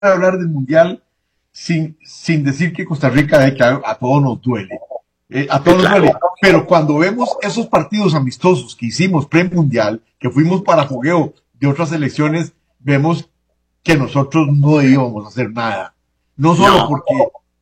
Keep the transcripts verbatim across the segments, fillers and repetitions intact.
hablar del Mundial sin, sin decir que Costa Rica, eh, claro, a todos nos duele. Eh, a todos nos duele. Pero cuando vemos esos partidos amistosos que hicimos pre-mundial, que fuimos para fogueo de otras selecciones, vemos que nosotros no íbamos a hacer nada. No solo no. porque,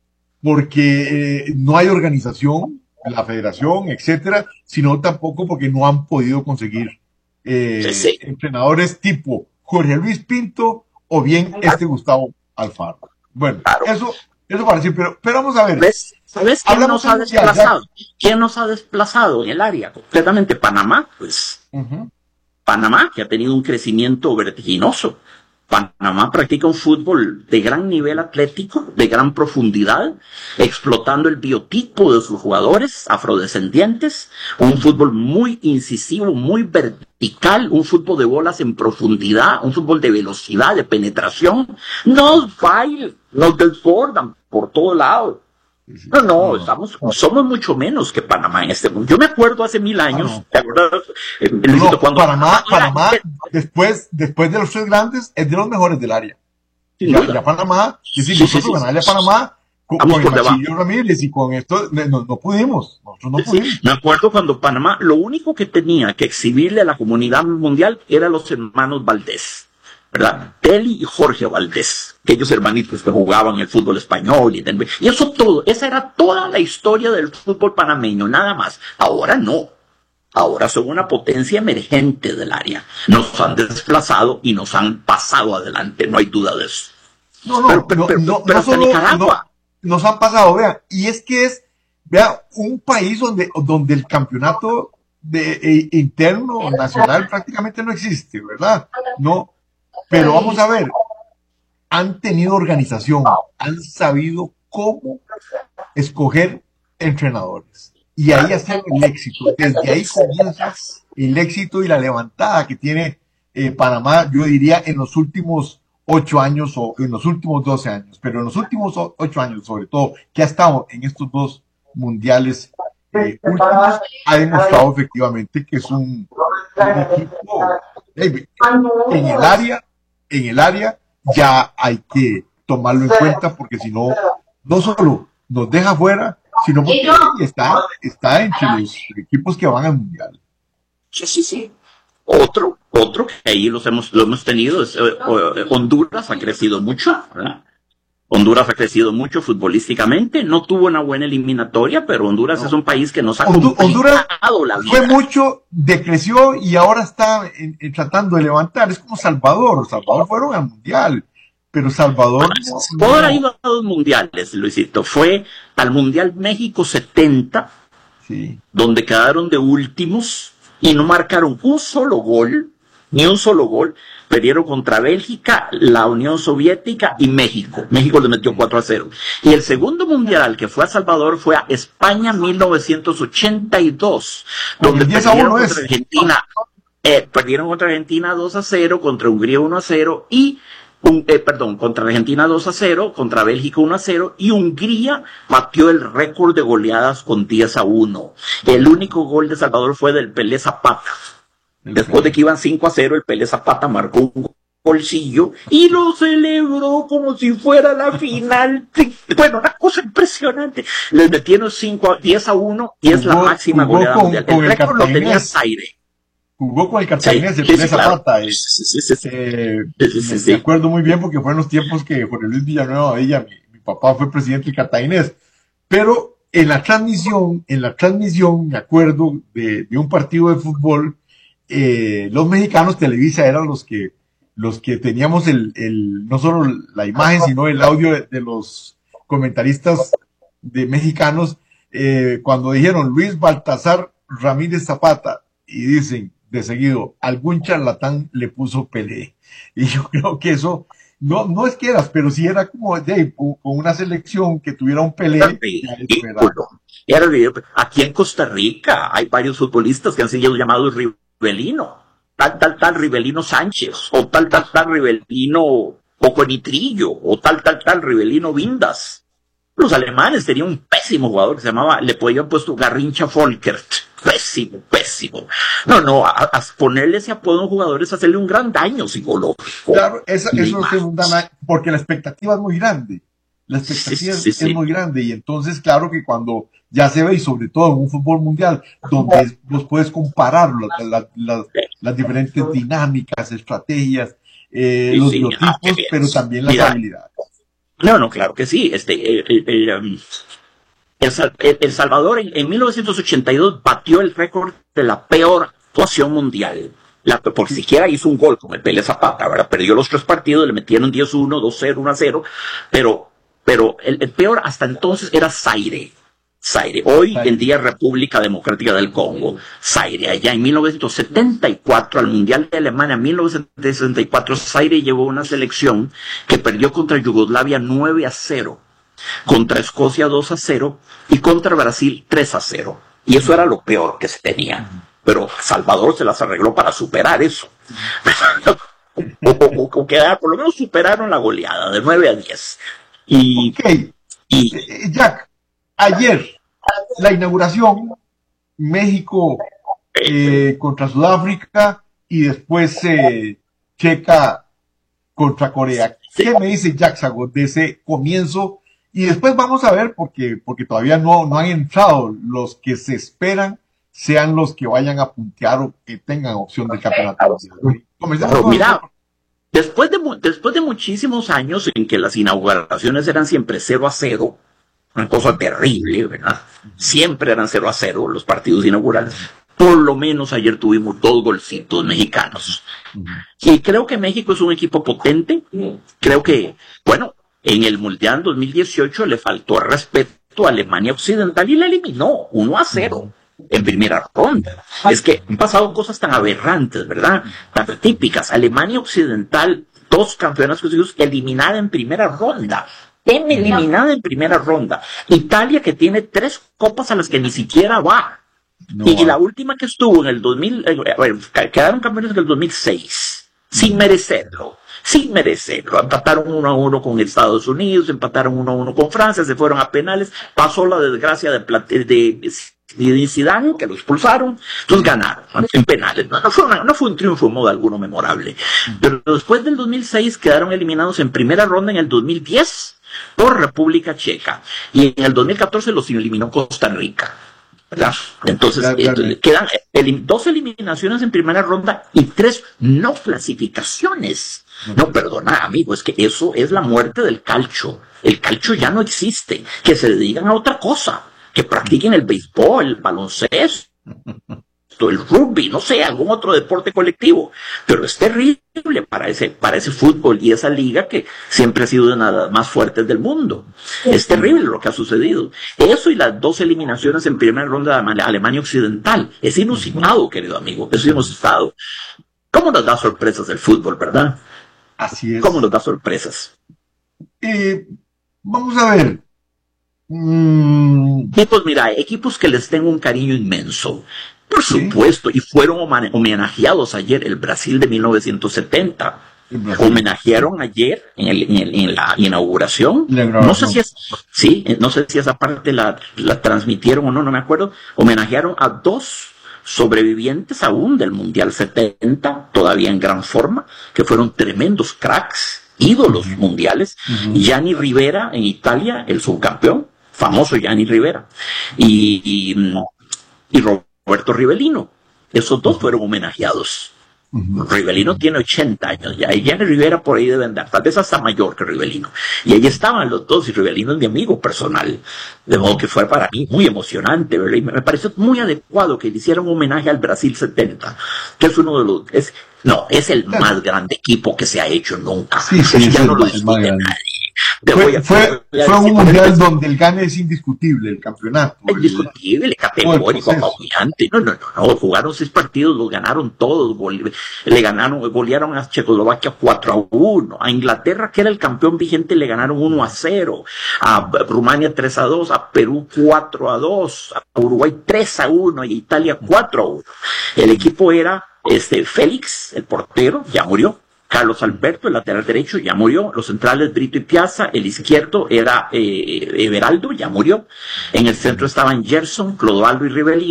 porque eh, no hay organización, la federación, etcétera, sino tampoco porque no han podido conseguir eh, sí, sí. entrenadores tipo Jorge Luis Pinto o bien este Gustavo Alfaro. Bueno, claro. eso, eso para decir, pero, pero vamos a ver. ¿Ves? ¿Sabes quién nos ha desplazado? Ya, ya. ¿Quién nos ha desplazado en el área? Completamente Panamá, pues. Uh-huh. Panamá, que ha tenido un crecimiento vertiginoso. Panamá practica un fútbol de gran nivel atlético, de gran profundidad, explotando el biotipo de sus jugadores afrodescendientes, un fútbol muy incisivo, muy vertical, un fútbol de bolas en profundidad, un fútbol de velocidad, de penetración. Nos bailan, nos desbordan por todo lado. No, no, estamos, somos mucho menos que Panamá en este mundo. Yo me acuerdo hace mil años, ah, no. ¿te acuerdas? Eh, no, cuando Panamá, Panamá después, después de los tres grandes, es de los mejores del área. Ya, ya Panamá, y si sí, nosotros sí, sí, ganarle sí, a Panamá, con, con el Machillo Ramírez y con esto, no, no pudimos, nosotros no sí, pudimos. Sí. Me acuerdo cuando Panamá, lo único que tenía que exhibirle a la comunidad mundial eran los hermanos Valdés. ¿Verdad? Teli y Jorge Valdés, aquellos hermanitos que jugaban el fútbol español y, y eso todo, esa era toda la historia del fútbol panameño, nada más. Ahora no, ahora son una potencia emergente del área, nos han desplazado y nos han pasado adelante, no hay duda de eso. No, no, pero, pero, no, pero, no, pero no hasta solo, Nicaragua. No, nos han pasado, vea, y es que es, vea, un país donde, donde el campeonato de, eh, interno, nacional, prácticamente no existe, ¿verdad? No. Pero vamos a ver, han tenido organización, han sabido cómo escoger entrenadores. Y ahí está el éxito. Desde ahí comienza el éxito y la levantada que tiene eh, Panamá, yo diría, en los últimos ocho años o en los últimos doce años. Pero en los últimos ocho años, sobre todo, que ha estado en estos dos mundiales eh, últimos, ha demostrado efectivamente que es un, un equipo eh, en el área. En el área ya hay que tomarlo en cuenta porque si no, no solo nos deja fuera, sino porque está, está entre los equipos que van al mundial. Sí, sí, sí. Otro, otro que ahí los hemos, lo hemos tenido es eh, Honduras ha crecido mucho, ¿verdad? Honduras ha crecido mucho futbolísticamente, no tuvo una buena eliminatoria, pero Honduras no. es un país que nos ha Hondu- Honduras la vida. Fue mucho, decreció y ahora está en, en tratando de levantar. Es como Salvador, Salvador fueron al mundial, pero Salvador... Salvador ha ido a dos mundiales, Luisito. Fue al Mundial México setenta, sí. donde quedaron de últimos y no marcaron un solo gol, ni un solo gol. Perdieron contra Bélgica, la Unión Soviética y México. México le metió cuatro a cero. Y el segundo mundial que fue a Salvador fue a España mil novecientos ochenta y dos, donde perdieron contra es. Argentina. Eh, perdieron contra Argentina dos a cero, contra Hungría uno a cero y, un, eh, perdón, contra Argentina dos a cero, contra Bélgica uno a cero y Hungría batió el récord de goleadas con diez a uno. El único gol de Salvador fue del Pelé Zapata. Después de que iban cinco a cero, el Pelé Zapata marcó un bolsillo y lo celebró como si fuera la final. Bueno, una cosa impresionante. Les metieron cinco a diez a uno y es jugó, la máxima goleada con, mundial. Con el récord lo tenía Zaire. Jugó con el Cartaginés, sí, el Pelé sí, Zapata. Claro. Y, sí, sí, sí, sí. Eh, sí, sí, sí. Me acuerdo muy bien porque fueron los tiempos que Jorge Luis Villanueva ella, mi, mi papá fue presidente del Cartaginés. Pero en la transmisión, en la transmisión, me acuerdo de, de un partido de fútbol. Eh, los mexicanos Televisa eran los que los que teníamos el, el no solo la imagen sino el audio de, de los comentaristas de mexicanos eh, cuando dijeron Luis Baltasar Ramírez Zapata y dicen de seguido algún charlatán le puso Pelé y yo creo que eso no no es que eras pero sí era como de, con una selección que tuviera un Pelé era, aquí en Costa Rica hay varios futbolistas que han sido llamados Rivelino, tal, tal, tal Rivelino Sánchez, o tal, tal, tal Rivelino Oconitrillo, o tal, tal, tal Rivelino Vindas. Los alemanes tenían un pésimo jugador que se llamaba, le podían puesto Garrincha Folkert, pésimo, pésimo. No, no, a, a ponerle ese apodo a un jugador es hacerle un gran daño psicológico. Claro, esa, eso es un daño, porque la expectativa es muy grande. La expectativa sí, sí, sí, es muy grande y entonces claro que cuando ya se ve, y sobre todo en un fútbol mundial, donde vos puedes comparar las, las, las, las diferentes dinámicas, estrategias, eh, los biotipos, ah, pero también las Mira, habilidades. No, no, claro que sí. Este, el, el, el, um, el, el Salvador en, en mil novecientos ochenta y dos batió el récord de la peor actuación mundial. La, por siquiera hizo un gol con el Pele Zapata, ¿verdad? Perdió los tres partidos, le metieron diez uno, dos cero, uno a cero, pero Pero el, el peor hasta entonces era Zaire. Zaire. Hoy en día República Democrática del Congo. Zaire. Allá en mil novecientos setenta y cuatro, al Mundial de Alemania, en mil novecientos sesenta y cuatro, Zaire llevó una selección que perdió contra Yugoslavia nueve a cero, contra Escocia dos a cero y contra Brasil tres a cero. Y eso era lo peor que se tenía. Pero Salvador se las arregló para superar eso. o, o, o, o que por lo menos superaron la goleada de nueve a diez. Y, okay. y Jack, ayer la inauguración, México eh, contra Sudáfrica y después eh, Checa contra Corea. ¿Qué me dice Jack Sagot de ese comienzo? Y después vamos a ver, porque, porque todavía no, no han entrado los que se esperan sean los que vayan a puntear o que tengan opción de campeonato. Pero mira, Después de, después de muchísimos años en que las inauguraciones eran siempre cero a cero, una cosa terrible, ¿verdad? Siempre eran cero a cero los partidos inaugurales. Por lo menos ayer tuvimos dos golcitos mexicanos. Y creo que México es un equipo potente. Creo que, bueno, en el Mundial dos mil dieciocho le faltó respeto a Alemania Occidental y la eliminó uno a cero. En primera ronda. Es que han pasado cosas tan aberrantes, ¿verdad? Tan típicas. Alemania Occidental, dos campeonatos consecutivos, eliminada en primera ronda. Eliminada en primera ronda. Italia, que tiene tres copas a las que ni siquiera va. No. Y la última que estuvo en el dos mil, eh, quedaron campeones en el dos mil seis, sin merecerlo. Sin merecerlo. Empataron uno a uno con Estados Unidos, empataron uno a uno con Francia, se fueron a penales, pasó la desgracia de, de, de de Zidane, que lo expulsaron, entonces ganaron en penales. No, no, fue una, no fue un triunfo en modo alguno memorable. Pero después del dos mil seis quedaron eliminados en primera ronda en el dos mil diez por República Checa. Y en el dos mil catorce los eliminó Costa Rica, ¿verdad? Entonces, claro, claro. Eh, quedan elim dos eliminaciones en primera ronda y tres no clasificaciones. No, perdona, amigo, es que eso es la muerte del calcio. El calcio ya no existe. Que se dedican a otra cosa. Que practiquen el béisbol, el baloncesto, el rugby, no sé, algún otro deporte colectivo. Pero es terrible para ese, para ese fútbol y esa liga que siempre ha sido de las más fuertes del mundo. Es terrible lo que ha sucedido. Eso y las dos eliminaciones en primera ronda de Alemania Occidental. Es inusitado, querido amigo. Eso hemos estado. ¿Cómo nos da sorpresas el fútbol, verdad? Así es. ¿Cómo nos da sorpresas? Eh, vamos a ver. Mm. Equipos, mira, equipos que les tengo un cariño inmenso, por ¿Sí? supuesto, y fueron homenajeados ayer, el Brasil de mil novecientos setenta. Homenajearon ayer en, el, en, el, en la inauguración. No sé si es, sí, no sé si esa parte la, la transmitieron o no, no me acuerdo. Homenajearon a dos sobrevivientes aún del Mundial setenta, todavía en gran forma, que fueron tremendos cracks, ídolos uh-huh. mundiales. Uh-huh. Gianni Rivera en Italia, el subcampeón, famoso Gianni Rivera, y, y, y Roberto Rivellino. Esos dos fueron homenajeados. Uh-huh. Rivellino tiene ochenta años ya, y Gianni Rivera por ahí debe andar, tal vez hasta mayor que Rivellino. Y ahí estaban los dos, y Rivellino es mi amigo personal, de modo que fue para mí muy emocionante, ¿verdad? Y me pareció muy adecuado que le hicieran un homenaje al Brasil setenta, que es uno de los... Es, no, es el más grande equipo que se ha hecho nunca. Sí, sí, ya sí, no lo discute nadie. Te fue, voy a, fue, voy a fue un mundial donde el gane es indiscutible, el campeonato. Indiscutible, categórico, apabullante. No, no, no, no, jugaron seis partidos, los ganaron todos, gole, le ganaron, golearon a Checoslovaquia cuatro a uno, a Inglaterra, que era el campeón vigente, le ganaron uno a cero, a Rumania tres a dos, a Perú cuatro a dos, a Uruguay tres a uno y a Italia cuatro a uno. El equipo era este Félix, el portero, ya murió. Carlos Alberto, el lateral derecho, ya murió. Los centrales, Brito y Piazza. El izquierdo era eh, Everaldo, ya murió. En el centro estaban Gerson, Clodoaldo y Rivellino.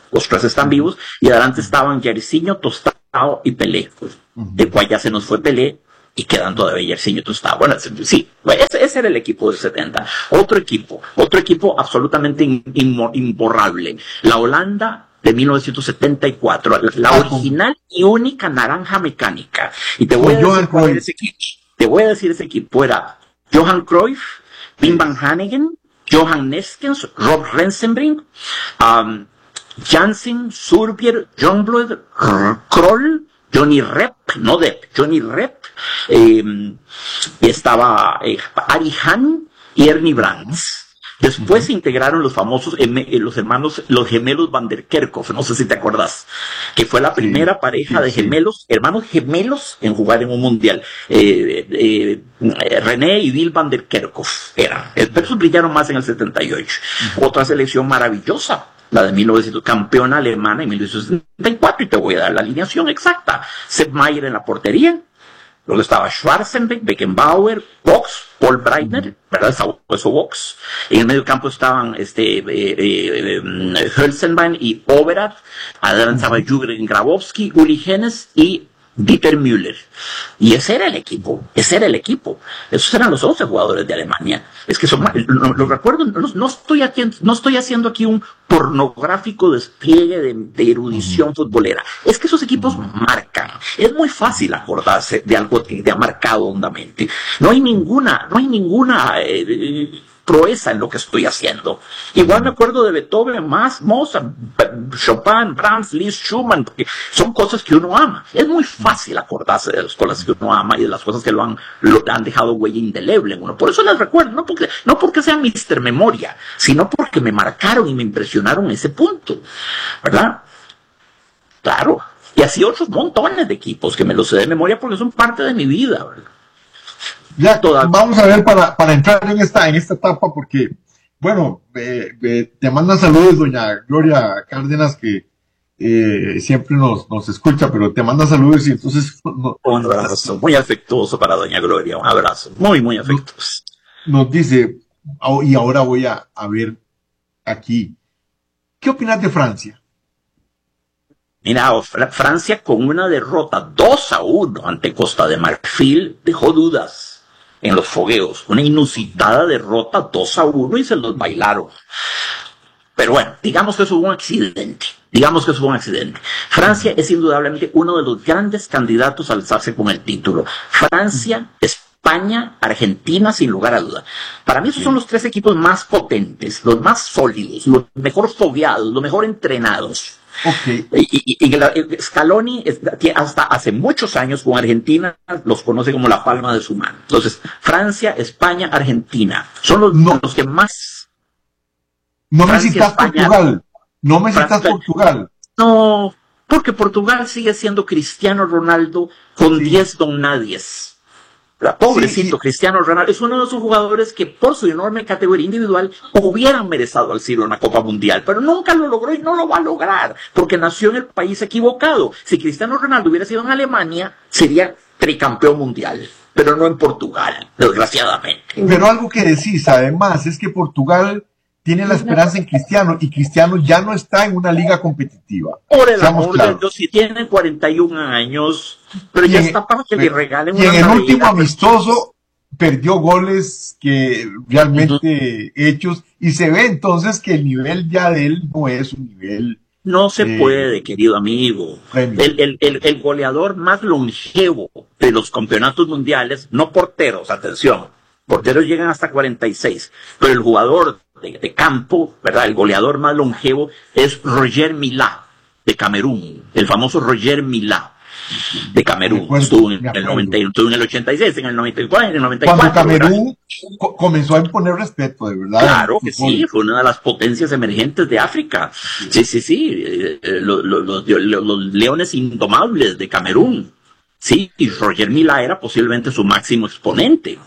Los tres están vivos, y adelante estaban Jairzinho, Tostao y Pelé, uh-huh. de cual ya se nos fue Pelé, y quedan todavía Jairzinho, Tostao. Bueno, sí, ese, ese era el equipo del setenta. Otro equipo, otro equipo absolutamente imborrable. La Holanda de mil novecientos setenta y cuatro, la, la original y única naranja mecánica. Y te voy a decir cuál era ese equipo. Te voy a decir ese equipo. Era Johan Cruyff, Wim van Hanegem, Johan Neskens, Rob Rensenbrink, um, Jansen, Surbier, Youngblood, Kroll, Johnny Rep, no Depp, Johnny Rep, eh, estaba eh, Ari Hahn y Ernie Brands. Después uh-huh. se integraron los famosos, eh, los hermanos, los gemelos Van der Kerkhoff, no sé si te acuerdas, que fue la primera sí, pareja sí, de gemelos, sí. hermanos gemelos en jugar en un mundial. Eh, eh, eh, René y Bill Van der Kerkhoff eran, pero esos brillaron más en el setenta y ocho. Uh-huh. Otra selección maravillosa, la de mil novecientos, campeona alemana en mil novecientos setenta y cuatro, y te voy a dar la alineación exacta. Sepp Maier en la portería. Luego estaba Schwarzenbeck, Beckenbauer, Box, Paul Breitner, ¿verdad? Eso Box. En el medio campo estaban este, eh, eh, eh, Hülsenbein y Overath. Adelante estaba Jürgen Grabowski, Uli Hennes y Dieter Müller. Y ese era el equipo, ese era el equipo. Esos eran los once jugadores de Alemania. Es que son, lo, lo recuerdo, no, no, estoy aquí, no estoy haciendo aquí un pornográfico despliegue de, de erudición uh-huh. futbolera. Es que esos equipos uh-huh. marcan. Es muy fácil acordarse de algo que te ha marcado hondamente. No hay ninguna, no hay ninguna eh, proeza en lo que estoy haciendo. Igual me acuerdo de Beethoven, más Mozart, Chopin, Brahms, Liszt, Schumann, porque son cosas que uno ama. Es muy fácil acordarse de las cosas que uno ama y de las cosas que lo han, lo han dejado huella indeleble en uno. Por eso las recuerdo, no porque, no porque sean mister Memoria, sino porque me marcaron y me impresionaron en ese punto, ¿verdad? Claro. Y así otros montones de equipos que me los sé de memoria porque son parte de mi vida, ¿verdad? Ya, vamos a ver para, para entrar en esta, en esta etapa, porque, bueno, eh, eh, te mandan saludos doña Gloria Cárdenas, que eh, siempre nos, nos escucha, pero te manda saludos y entonces... No, un abrazo muy afectuoso para doña Gloria, un abrazo muy, muy afectuoso. Nos, nos dice, oh, y ahora voy a, a ver aquí, ¿qué opinas de Francia? Mira, Francia con una derrota dos a uno ante Costa de Marfil dejó dudas en los fogueos, una inusitada derrota dos a uno y se los bailaron. Pero bueno, digamos que eso fue un accidente, digamos que eso fue un accidente. Francia es indudablemente uno de los grandes candidatos a alzarse con el título. Francia, España, Argentina, sin lugar a duda. Para mí esos son los tres equipos más potentes, los más sólidos, los mejor fogueados, los mejor entrenados. Okay. Y, y, y Scaloni hasta hace muchos años con Argentina los conoce como la palma de su mano. Entonces, Francia, España, Argentina son los, no, los que más. No me citas Portugal. No me citas Portugal. No, porque Portugal sigue siendo Cristiano Ronaldo con diez sí. don nadies. Pobrecito sí, sí. Cristiano Ronaldo es uno de esos jugadores que por su enorme categoría individual hubieran merecido al cielo una Copa Mundial, pero nunca lo logró y no lo va a lograr, porque nació en el país equivocado. Si Cristiano Ronaldo hubiera sido en Alemania, sería tricampeón mundial, pero no en Portugal, desgraciadamente. Pero algo que decís, además, es que Portugal tiene la esperanza en Cristiano, y Cristiano ya no está en una liga competitiva. Por el amor claros. de Dios, si tiene cuarenta y un años, pero y ya en, está para que le regalen y una en el navega, último amistoso perdió goles que realmente uh-huh. hechos, y se ve entonces que el nivel ya de él no es un nivel... No se eh, puede, querido amigo. El, el, el, el goleador más longevo de los campeonatos mundiales, no porteros, atención, porteros llegan hasta cuarenta y seis, pero el jugador de, de campo, ¿verdad? El goleador más longevo es Roger Milá, de Camerún, el famoso Roger Milá, de Camerún. Acuerdo, estuvo en el noventa, estuvo en el ochenta y seis, en el noventa y cuatro, en el noventa y cuatro. Cuando Camerún co- comenzó a imponer respeto, de verdad. Claro que sí, fue una de las potencias emergentes de África. Sí, sí, sí, eh, eh, los, los, los, los leones indomables de Camerún. Sí, y Roger Milá era posiblemente su máximo exponente.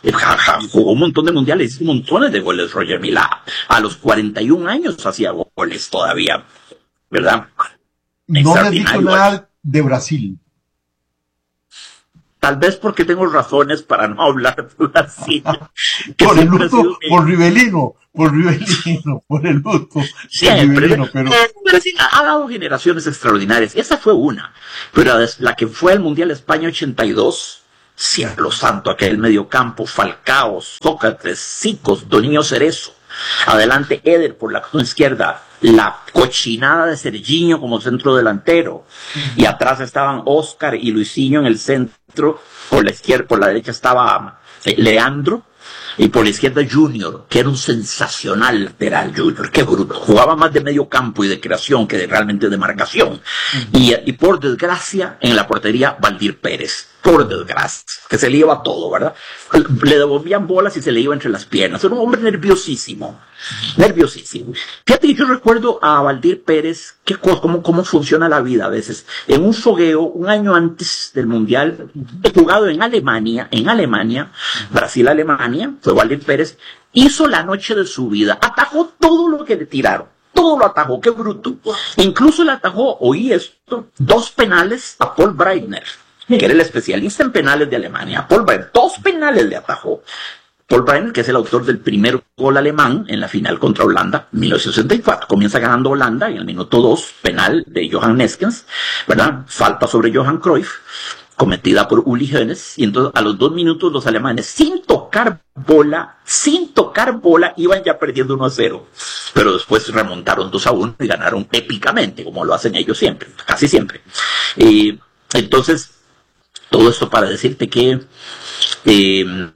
Jugó un montón de mundiales, hizo montones de goles Roger Milá. A los cuarenta y un años hacía goles todavía, ¿verdad? No me has dicho nada de Brasil. tal vez porque tengo razones para no hablar de Brasil. Por el luto, por Rivelino, por Rivelino, por el luto. Siempre, Rivelino, pero... Brasil ha dado generaciones extraordinarias, esa fue una, pero la que fue al Mundial España ochenta y dos, cielo santo, aquel mediocampo, Falcao, Sócrates, Sicos, Doninho Cerezo, adelante Eder por la izquierda, la cochinada de Serginho como centro delantero, y atrás estaban Oscar y Luisinho en el centro, por la izquierda, por la derecha estaba Leandro, y por la izquierda Junior, que era un sensacional lateral. Junior, qué bruto, jugaba más de medio campo y de creación que de, realmente de marcación. Uh-huh. y, y por desgracia en la portería Valdir Pérez, por desgracia, que se le iba todo, ¿verdad? Le devolvían bolas y se le iba entre las piernas. Era un hombre nerviosísimo, nerviosísimo. Fíjate que yo recuerdo a Valdir Pérez, que, cómo, cómo funciona la vida a veces. En un fogueo, un año antes del Mundial, he jugado en Alemania, en Alemania, Brasil-Alemania, fue Valdir Pérez, hizo la noche de su vida, atajó todo lo que le tiraron. Todo lo atajó, qué bruto. Incluso le atajó, oí esto, dos penales a Paul Breitner, que era el especialista en penales de Alemania. Paul Breitner, dos penales le atajó. Paul Breitner, que es el autor del primer gol alemán en la final contra Holanda, mil novecientos sesenta y cuatro. Comienza ganando Holanda en el minuto dos, penal de Johan Neskens, ¿verdad? Falta sobre Johan Cruyff, cometida por Uli Hoeneß, y entonces a los dos minutos los alemanes, sin tocar bola, sin tocar bola, iban ya perdiendo uno a cero. Pero después remontaron dos a uno y ganaron épicamente, como lo hacen ellos siempre, casi siempre. Y entonces, todo esto para decirte que eh,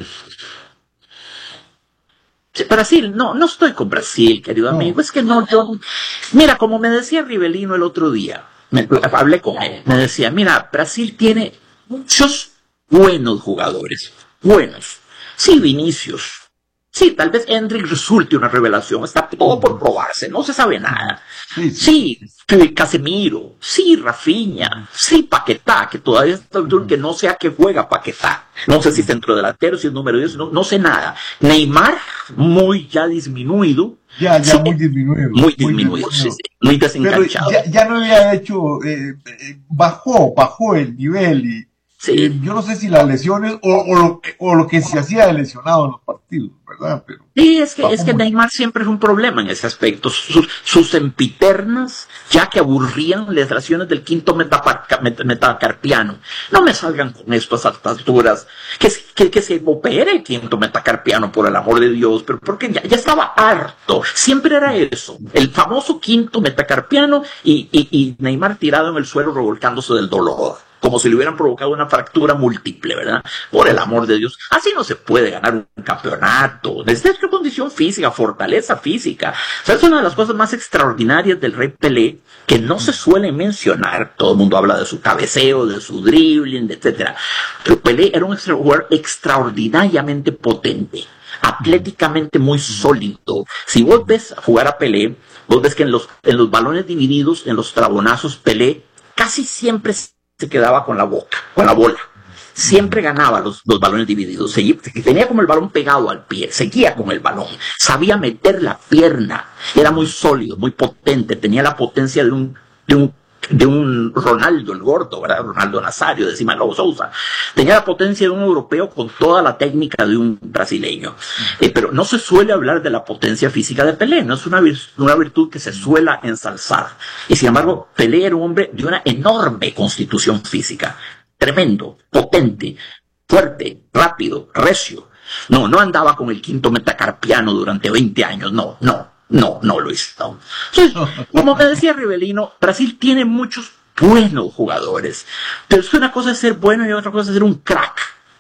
Brasil, no, no estoy con Brasil, querido amigo, es que no, yo, mira, como me decía Rivelino el otro día, me, hablé con él, me decía, mira, Brasil tiene muchos buenos jugadores, buenos, sí, Vinicius, sí, tal vez Endrick resulte una revelación, está todo por probarse, no se sabe nada. Sí, sí. sí Casemiro, sí, Rafinha, sí, Paquetá, que todavía está uh-huh. que no sé a qué juega Paquetá. No sé si es centro delantero, si es número diez, no, no sé nada. Neymar, muy ya disminuido. Ya, ya sí, muy disminuido. Muy disminuido, muy, sí, sí, muy desenganchado. Ya, ya no había hecho, eh, eh, bajó, bajó el nivel y sí. eh, yo no sé si las lesiones o, o, lo, o lo que se hacía de lesionado en los partidos, ¿verdad? Pero sí, es que, es que Neymar siempre es un problema en ese aspecto. Sus, sus sempiternas, ya que aburrían las lesiones del quinto metaparca, met, metacarpiano. No me salgan con esto a estas alturas. Que, que, que se opere el quinto metacarpiano, por el amor de Dios, pero porque ya, ya estaba harto. Siempre era eso. El famoso quinto metacarpiano y, y, y Neymar tirado en el suelo revolcándose del dolor, como si le hubieran provocado una fractura múltiple, ¿verdad? Por el amor de Dios. Así no se puede ganar un campeonato. Necesitas condición física, fortaleza física. O sea, es una de las cosas más extraordinarias del Rey Pelé, que no se suele mencionar. Todo el mundo habla de su cabeceo, de su dribbling, etcétera. Pero Pelé era un jugador extraordinariamente potente, atléticamente muy sólido. Si vos ves jugar a Pelé, vos ves que en los, en los balones divididos, en los trabonazos, Pelé casi siempre se quedaba con la boca, con la bola. Siempre ganaba los, los balones divididos. Seguía, tenía como el balón pegado al pie, seguía con el balón. Sabía meter la pierna. Era muy sólido, muy potente. Tenía la potencia de un, de un, de un Ronaldo, el gordo, ¿verdad? Ronaldo Nazario, de Simão Sousa. Tenía la potencia de un europeo con toda la técnica de un brasileño. Eh, pero no se suele hablar de la potencia física de Pelé. No es una, vir, una virtud que se suela ensalzar. Y sin embargo, Pelé era un hombre de una enorme constitución física. Tremendo, potente, fuerte, rápido, recio. No, no andaba con el quinto metacarpiano durante veinte años. No, no, no, no lo hizo. Entonces, como me decía Rivelino, Brasil tiene muchos buenos jugadores. Pero es que una cosa es ser bueno y otra cosa es ser un crack.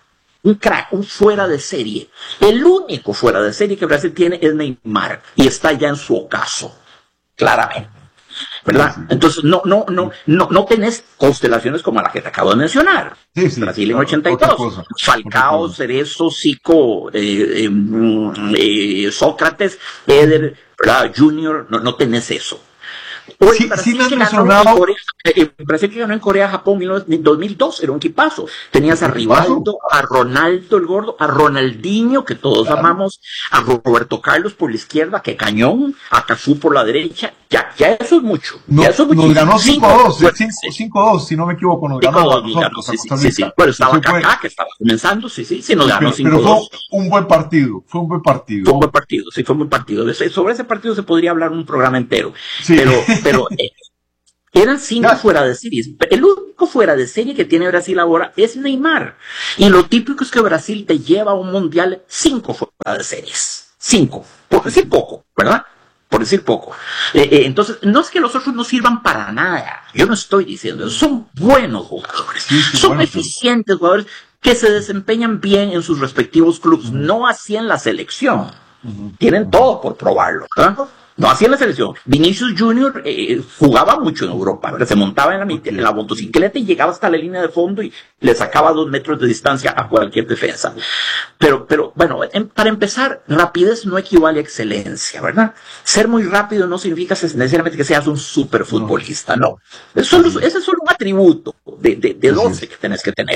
Un crack, un fuera de serie. El único fuera de serie que Brasil tiene es Neymar. Y está ya en su ocaso, claramente. ¿Verdad? Entonces no, no, no, no, no tenés constelaciones como la que te acabo de mencionar. Sí, sí, Brasil en ochenta y dos. Cosa, Falcao, Cerezo, Zico, eh, eh, eh, Sócrates, Eder, ¿verdad? Junior, no, no tenés eso. Hoy, sí, Brasil, sí que ganó Corea, eh, Brasil que ganó en Corea, Japón en dos mil dos, era un equipazo. Tenías a Rivaldo, a Ronaldo el gordo, a Ronaldinho, que todos claro. amamos, a Roberto Carlos por la izquierda, que cañón, a Cafú por la derecha. Ya, ya eso es mucho. No, ya eso es nos ganó cinco a dos, sí. cinco a dos, si no me equivoco, nos ganó a nosotros, sí, sí, sí, sí. Bueno, estaba Kaká, que estaba comenzando, sí, sí, sí, nos ganó cinco a dos. Pero fue un buen partido, fue un buen partido. Fue un buen partido, sí, fue un buen partido. Sobre ese partido se podría hablar un programa entero. Sí. Pero, pero eh, eran cinco ya. fuera de series. El único fuera de serie que tiene Brasil ahora es Neymar. Y lo típico es que Brasil te lleva a un mundial cinco fuera de series. Cinco. Por decir poco, ¿verdad? Por decir poco. Eh, eh, entonces, no es que los otros no sirvan para nada. Yo no estoy diciendo eso. Son buenos jugadores. Sí, sí, son bueno, eficientes sí. jugadores que se desempeñan bien en sus respectivos clubes. Uh-huh. No así en la selección. Uh-huh. Tienen uh-huh. todo por probarlo, ¿verdad? No hacía la selección. Vinicius Junior eh, jugaba mucho en Europa, ¿verdad? Se montaba en la, en la motocicleta y llegaba hasta la línea de fondo y le sacaba dos metros de distancia a cualquier defensa. Pero, pero bueno, en, para empezar, rapidez no equivale a excelencia, ¿verdad? Ser muy rápido no significa necesariamente que seas un superfutbolista, no. Es solo, ese es solo un atributo de, de, de doce que tenés que tener.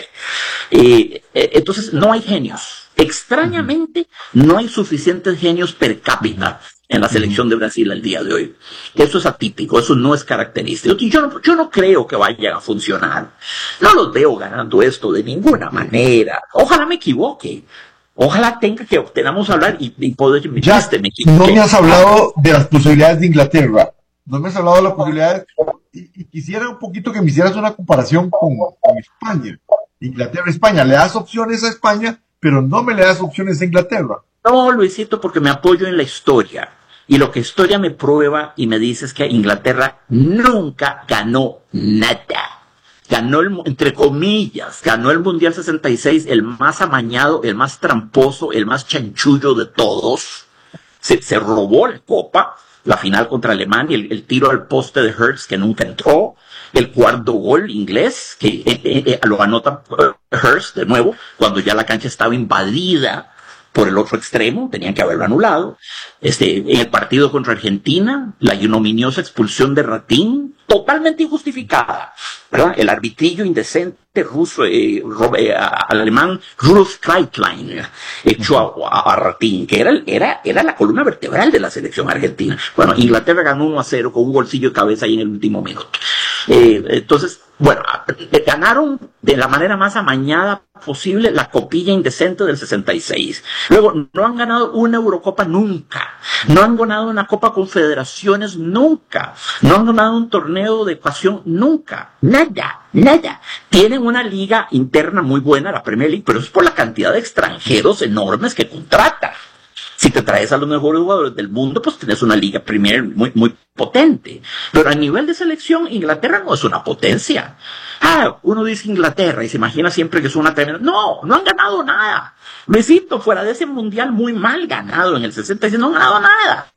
Eh, eh, entonces, no hay genios. Extrañamente, no hay suficientes genios per cápita en la selección de Brasil al día de hoy. Eso es atípico, eso no es característico. Yo no, yo no creo que vayan a funcionar. No los veo ganando esto de ninguna manera. Ojalá me equivoque. Ojalá tenga que tengamos a hablar y, y poder... Ya, este, me no me has hablado de las posibilidades de Inglaterra. No me has hablado de las posibilidades... Y, y quisiera un poquito que me hicieras una comparación con, con España. Inglaterra, España. Le das opciones a España, pero no me le das opciones a Inglaterra. No, Luisito, porque me apoyo en la historia. Y lo que historia me prueba y me dice es que Inglaterra nunca ganó nada. Ganó, el, entre comillas, ganó el Mundial sesenta y seis, el más amañado, el más tramposo, el más chanchullo de todos. Se, se robó la copa, la final contra Alemania, el, el tiro al poste de Hurst que nunca entró, el cuarto gol inglés, que eh, eh, eh, lo anota Hurst de nuevo, cuando ya la cancha estaba invadida por el otro extremo, tenían que haberlo anulado. Este, en el partido contra Argentina, la ignominiosa expulsión de Ratín, totalmente injustificada, ¿verdad? El arbitrillo indecente ruso, eh, eh, alemán, Rudolf Kreitlein, echó a, a, a Ratín, que era, era, era la columna vertebral de la selección argentina. Bueno, Inglaterra ganó uno a cero con un golcillo de cabeza ahí en el último minuto. Eh, entonces, bueno, ganaron de la manera más amañada posible la copilla indecente del sesenta y seis. Luego, no han ganado una Eurocopa nunca. No han ganado una Copa Confederaciones nunca. No han ganado un torneo de ecuación nunca. Nada, nada. Tienen una liga interna muy buena, la Premier League, pero es por la cantidad de extranjeros enormes que contrata. Si te traes a los mejores jugadores del mundo, pues tienes una liga Premier muy, muy potente. Pero a nivel de selección, Inglaterra no es una potencia. Ah, uno dice Inglaterra y se imagina siempre que es una tremenda... No, no han ganado nada. Luisito, fuera de ese mundial muy mal ganado en el sesenta y seis, no han ganado nada.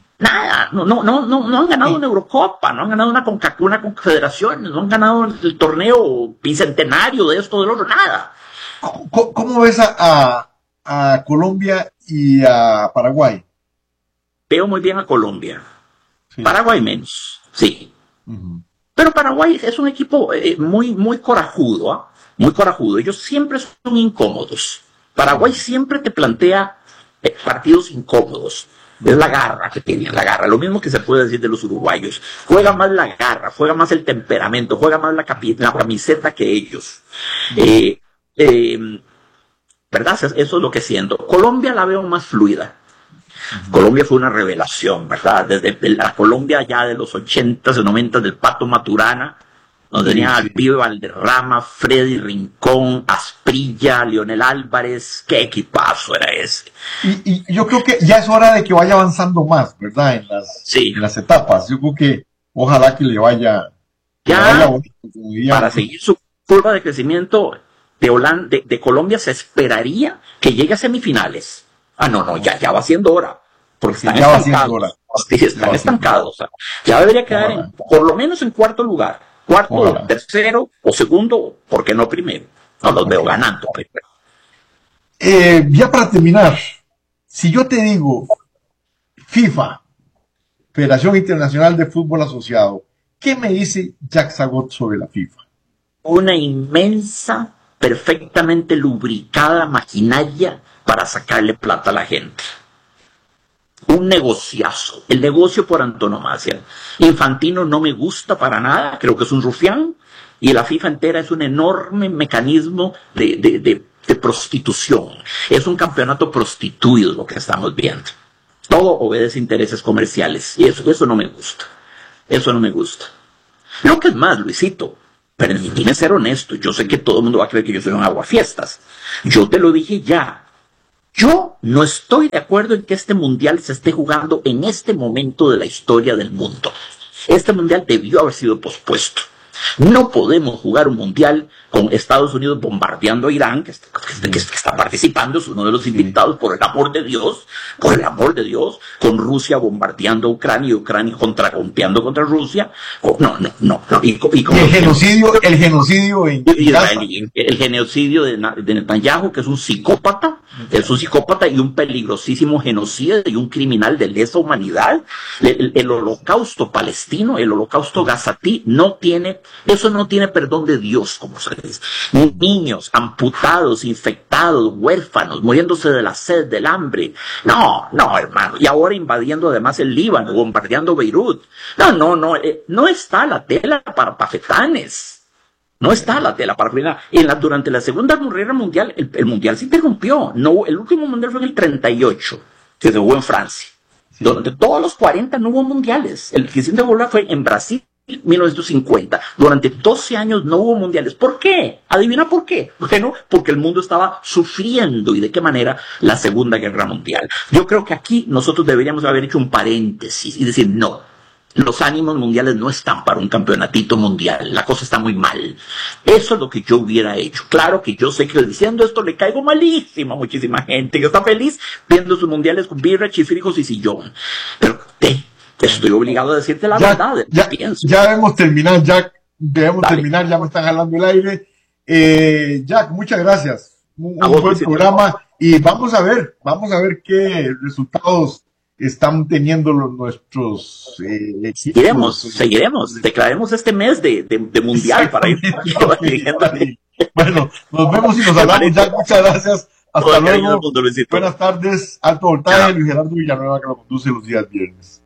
Nada. No, no, no, no, no han ganado una Eurocopa, no han ganado una, conca, una confederación, no han ganado el torneo bicentenario de esto, del otro, nada. ¿Cómo, cómo ves a, a, a Colombia y a Paraguay? Veo muy bien a Colombia. Sí. Paraguay menos, sí. Uh-huh. Pero Paraguay es un equipo eh, muy, muy corajudo, ¿eh? Muy corajudo. Ellos siempre son incómodos. Paraguay siempre te plantea eh, partidos incómodos. Es la garra que tienen, la garra. Lo mismo que se puede decir de los uruguayos. Juega más la garra, juega más el temperamento, juega más la, capi- la camiseta que ellos. Uh-huh. Eh, eh, ¿Verdad? Eso es lo que siento. Colombia la veo más fluida. Uh-huh. Colombia fue una revelación, ¿verdad? Desde la Colombia ya de los ochentas y noventas del Pato Maturana, donde tenía al pibe Valderrama, Freddy Rincón, Asprilla, Leonel Álvarez. ¿Qué equipazo era ese? Y, y yo creo que ya es hora de que vaya avanzando más, ¿verdad? En las, sí. en las etapas. Yo creo que ojalá que le vaya... Que ya, le vaya bonito, para seguir su curva de crecimiento de, Holanda, de, de Colombia se esperaría que llegue a semifinales. Ah, no, no, ya, ya va siendo hora. Porque están ya estancados. Hora. Sí, están estancados. O sea, ya debería quedar en, por lo menos en cuarto lugar. Cuarto, Ojalá. tercero o segundo, ¿por qué no primero? No los okay. veo ganando primero. Eh, ya para terminar, si yo te digo FIFA, Federación Internacional de Fútbol Asociado, ¿qué me dice Jack Zagot sobre la FIFA? Una inmensa, perfectamente lubricada maquinaria para sacarle plata a la gente. Un un negociazo, el negocio por antonomasia. Infantino no me gusta para nada, creo que es un rufián, y la FIFA entera es un enorme mecanismo de, de, de, de prostitución. Es un campeonato prostituido lo que estamos viendo. Todo obedece a intereses comerciales, y eso, eso no me gusta. Eso no me gusta. Lo que es más, Luisito, permíteme ser honesto, yo sé que todo el mundo va a creer que yo soy un aguafiestas. Yo te lo dije ya. Yo no estoy de acuerdo en que este mundial se esté jugando en este momento de la historia del mundo. Este mundial debió haber sido pospuesto. No podemos jugar un mundial con Estados Unidos bombardeando a Irán, que está, que, que está participando, es uno de los invitados, por el amor de Dios, por el amor de Dios, con Rusia bombardeando a Ucrania y Ucrania contragolpeando contra Rusia. No, no, no. no. Y, y, y el genocidio, el genocidio en Israel, el genocidio de, de Netanyahu, que es un psicópata, es un psicópata y un peligrosísimo genocida y un criminal de lesa humanidad. El, el holocausto palestino, el holocausto gazatí, no tiene, eso no tiene perdón de Dios, como se dice. Niños amputados, infectados, huérfanos, muriéndose de la sed, del hambre. No, no, hermano. Y ahora invadiendo además el Líbano, bombardeando Beirut. No, no, no, eh, no está la tela para pafetanes. No está la tela para frenar. En la, durante la Segunda Guerra Mundial, el, el mundial se interrumpió. No, el último mundial fue en el treinta y ocho, que se jugó en Francia. Sí. Durante todos los cuarenta no hubo mundiales. El que siguiente fue en Brasil, mil novecientos cincuenta. Durante doce años no hubo mundiales. ¿Por qué? ¿Adivina por qué? Bueno, porque el mundo estaba sufriendo. ¿Y de qué manera? La Segunda Guerra Mundial. Yo creo que aquí nosotros deberíamos haber hecho un paréntesis y decir, no, los ánimos mundiales no están para un campeonatito mundial. La cosa está muy mal. Eso es lo que yo hubiera hecho. Claro que yo sé que diciendo esto le caigo malísimo a muchísima gente que está feliz viendo sus mundiales con birra, chifrijos y sillón. Pero te, te estoy obligado a decirte la Jack, verdad. Ya, pienso. ya debemos terminar, Jack. Debemos Dale. terminar. Ya me están jalando el aire. Eh, Jack, muchas gracias. Un, un buen programa. Y vamos a ver, vamos a ver qué resultados están teniendo los, nuestros eh, equipos. Seguiremos, seguiremos, declaremos este mes de, de, de mundial para ir dirigiendo. Bueno, nos vemos y nos hablamos, Jack, muchas gracias, hasta Hola, luego, mundo, buenas tardes, Alto Voltaje, Luis Gerardo Villanueva que lo conduce los días viernes.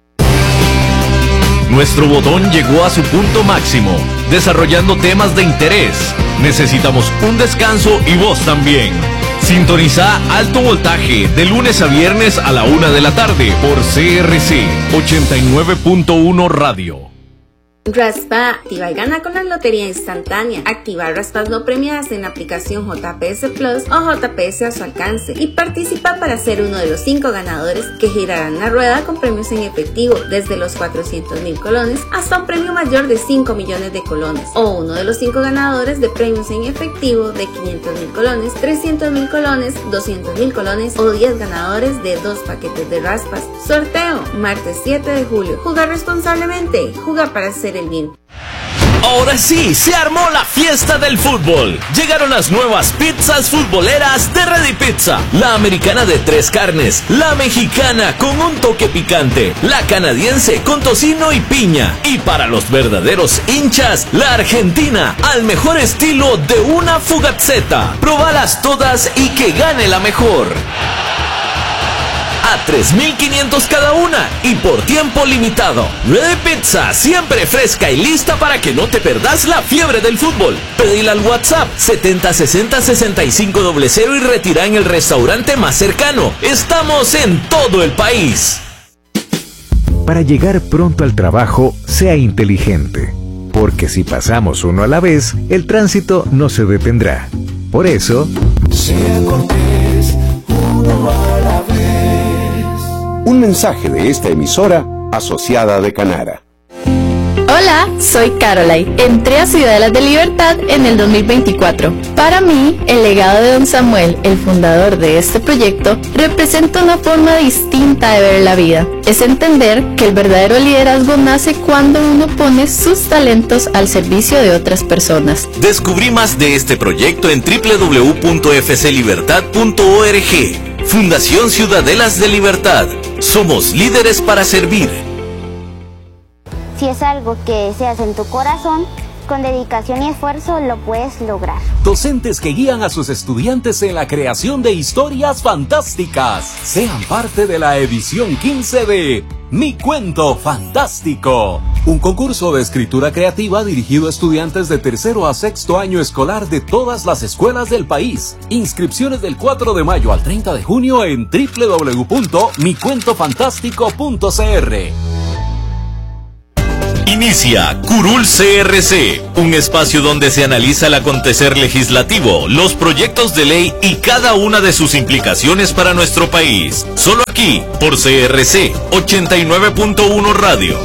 Nuestro botón llegó a su punto máximo, desarrollando temas de interés. Necesitamos un descanso y vos también. Sintoniza Alto Voltaje de lunes a viernes a la una de la tarde por C R C ochenta y nueve punto uno Radio. Raspa, activa y gana con la lotería instantánea. Activa raspas no premiadas en la aplicación J P S Plus o J P S a su alcance y participa para ser uno de los cinco ganadores que girarán la rueda con premios en efectivo desde los cuatrocientos mil colones hasta un premio mayor de cinco millones de colones, o uno de los cinco ganadores de premios en efectivo de quinientos mil colones, trescientos mil colones, doscientos mil colones o diez ganadores de dos paquetes de raspas. Sorteo martes siete de julio. Jugar responsablemente. Juega para hacer el bien. Ahora sí, se armó la fiesta del fútbol. Llegaron las nuevas pizzas futboleras de Ready Pizza. La americana de tres carnes, la mexicana con un toque picante, la canadiense con tocino y piña. Y para los verdaderos hinchas, la argentina al mejor estilo de una fugazzetta. Probalas todas y que gane la mejor. A tres mil quinientos cada una y por tiempo limitado. Ready Pizza, siempre fresca y lista para que no te perdas la fiebre del fútbol. Pedila al WhatsApp setenta sesenta sesenta y cinco cero cero y retira en el restaurante más cercano. Estamos en todo el país. Para llegar pronto al trabajo, sea inteligente, porque si pasamos uno a la vez, el tránsito no se detendrá. Por eso, sea cortés, uno a la vez. Un mensaje de esta emisora asociada de Canara. Hola, soy Caroline. Entré a Ciudadelas de Libertad en el dos mil veinticuatro. Para mí, el legado de don Samuel, el fundador de este proyecto, representa una forma distinta de ver la vida. Es entender que el verdadero liderazgo nace cuando uno pone sus talentos al servicio de otras personas. Descubrí más de este proyecto en doble u doble u doble u punto f c libertad punto org. Fundación Ciudadelas de Libertad. Somos líderes para servir. Si es algo que deseas en tu corazón, con dedicación y esfuerzo lo puedes lograr. Docentes que guían a sus estudiantes en la creación de historias fantásticas. Sean parte de la edición quince de Mi Cuento Fantástico, un concurso de escritura creativa dirigido a estudiantes de tercero a sexto año escolar de todas las escuelas del país. Inscripciones del cuatro de mayo al treinta de junio en doble u doble u doble u punto mi cuento fantástico punto c r. Inicia Curul C R C, un espacio donde se analiza el acontecer legislativo, los proyectos de ley y cada una de sus implicaciones para nuestro país. Solo aquí, por C R C ochenta y nueve punto uno Radio.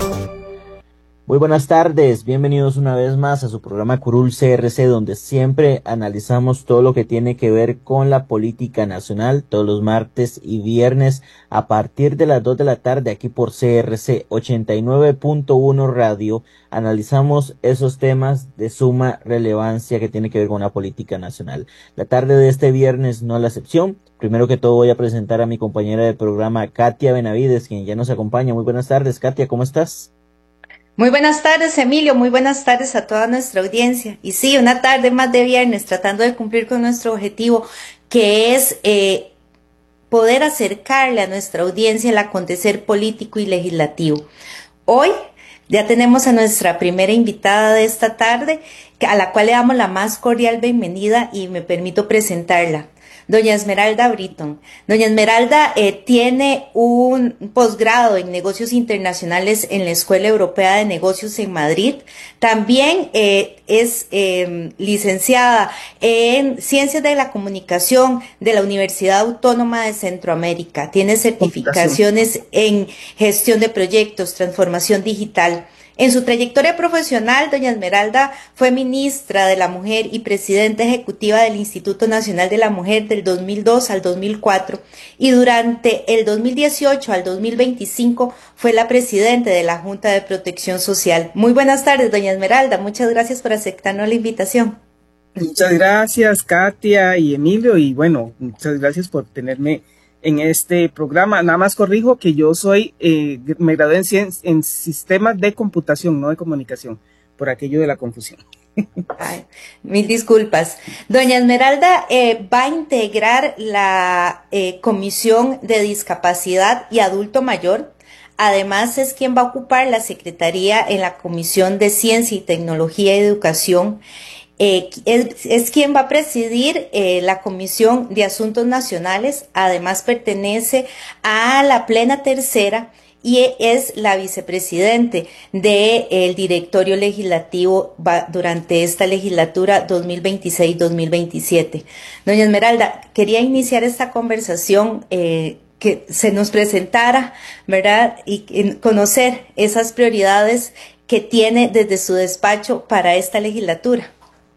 Muy buenas tardes, bienvenidos una vez más a su programa Curul C R C, donde siempre analizamos todo lo que tiene que ver con la política nacional, todos los martes y viernes a partir de las dos de la tarde aquí por C R C ochenta y nueve punto uno Radio. Analizamos esos temas de suma relevancia que tiene que ver con la política nacional. La tarde de este viernes no es la excepción. Primero que todo voy a presentar a mi compañera de programa, Katia Benavides, quien ya nos acompaña. Muy buenas tardes, Katia, ¿cómo estás? Muy buenas tardes, Emilio, muy buenas tardes a toda nuestra audiencia. Y sí, una tarde más de viernes tratando de cumplir con nuestro objetivo, que es eh, poder acercarle a nuestra audiencia el acontecer político y legislativo. Hoy ya tenemos a nuestra primera invitada de esta tarde, a la cual le damos la más cordial bienvenida y me permito presentarla. Doña Esmeralda Britton. Doña Esmeralda eh, tiene un posgrado en negocios internacionales en la Escuela Europea de Negocios en Madrid. También eh, es eh, licenciada en Ciencias de la Comunicación de la Universidad Autónoma de Centroamérica. Tiene certificaciones en gestión de proyectos, transformación digital. En su trayectoria profesional, doña Esmeralda fue ministra de la Mujer y presidenta ejecutiva del Instituto Nacional de la Mujer del dos mil dos al dos mil cuatro y durante el dos mil dieciocho al dos mil veinticinco fue la presidenta de la Junta de Protección Social. Muy buenas tardes, doña Esmeralda. Muchas gracias por aceptarnos la invitación. Muchas gracias, Katia y Emilio, y bueno, muchas gracias por tenerme en este programa. Nada más corrijo que yo soy, eh, me gradué en, cien, en sistemas de computación, no de comunicación, por aquello de la confusión. Ay, mil disculpas. Doña Esmeralda eh, va a integrar la eh, Comisión de Discapacidad y Adulto Mayor. Además es quien va a ocupar la secretaría en la Comisión de Ciencia y Tecnología y Educación. Eh, es, es quien va a presidir eh, la Comisión de Asuntos Nacionales. Además pertenece a la Plena Tercera y es la vicepresidente del directorio legislativo durante esta legislatura dos mil veintiséis dos mil veintisiete. Doña Esmeralda, quería iniciar esta conversación eh, que se nos presentara, ¿verdad? Y, y conocer esas prioridades que tiene desde su despacho para esta legislatura.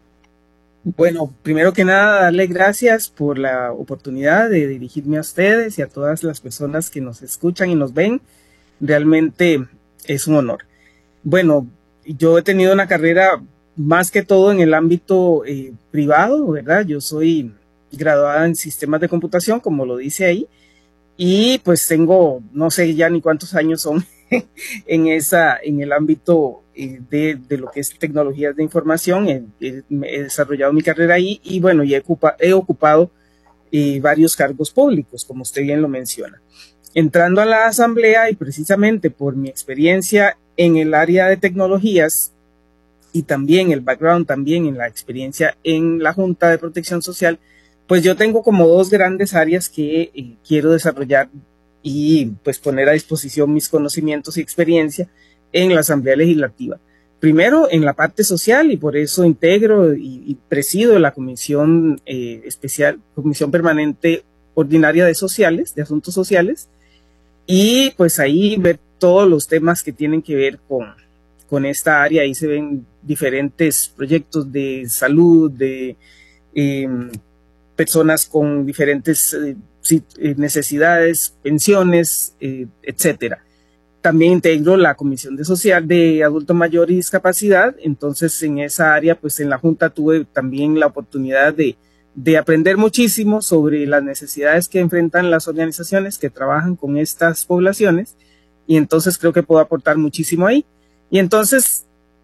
Bueno, primero que nada, darle gracias por la oportunidad de dirigirme a ustedes y a todas las personas que nos escuchan y nos ven. Realmente es un honor. Bueno, yo he tenido una carrera más que todo en el ámbito eh, privado, ¿verdad? Yo soy graduada en sistemas de computación, como lo dice ahí, y pues tengo, no sé ya ni cuántos años son en esa, en el ámbito De, de lo que es tecnologías de información. He, he, he desarrollado mi carrera ahí y bueno, y he, ocupa, he ocupado eh, varios cargos públicos, como usted bien lo menciona. Entrando a la asamblea y precisamente por mi experiencia en el área de tecnologías y también el background, también en la experiencia en la Junta de Protección Social, pues yo tengo como dos grandes áreas que eh, quiero desarrollar y pues poner a disposición mis conocimientos y experiencia en la Asamblea Legislativa. Primero, en la parte social, y por eso integro y, y presido la Comisión eh, Especial, Comisión Permanente Ordinaria de Sociales, de Asuntos Sociales, y pues ahí ver todos los temas que tienen que ver con, con esta área. Ahí se ven diferentes proyectos de salud, de eh, personas con diferentes eh, necesidades, pensiones, eh, etcétera. También integro la Comisión de Social de Adulto Mayor y Discapacidad. Entonces en esa área, pues en la Junta tuve también la oportunidad de, de aprender muchísimo sobre las necesidades que enfrentan las organizaciones que trabajan con estas poblaciones, y entonces creo que puedo aportar muchísimo ahí. Y entonces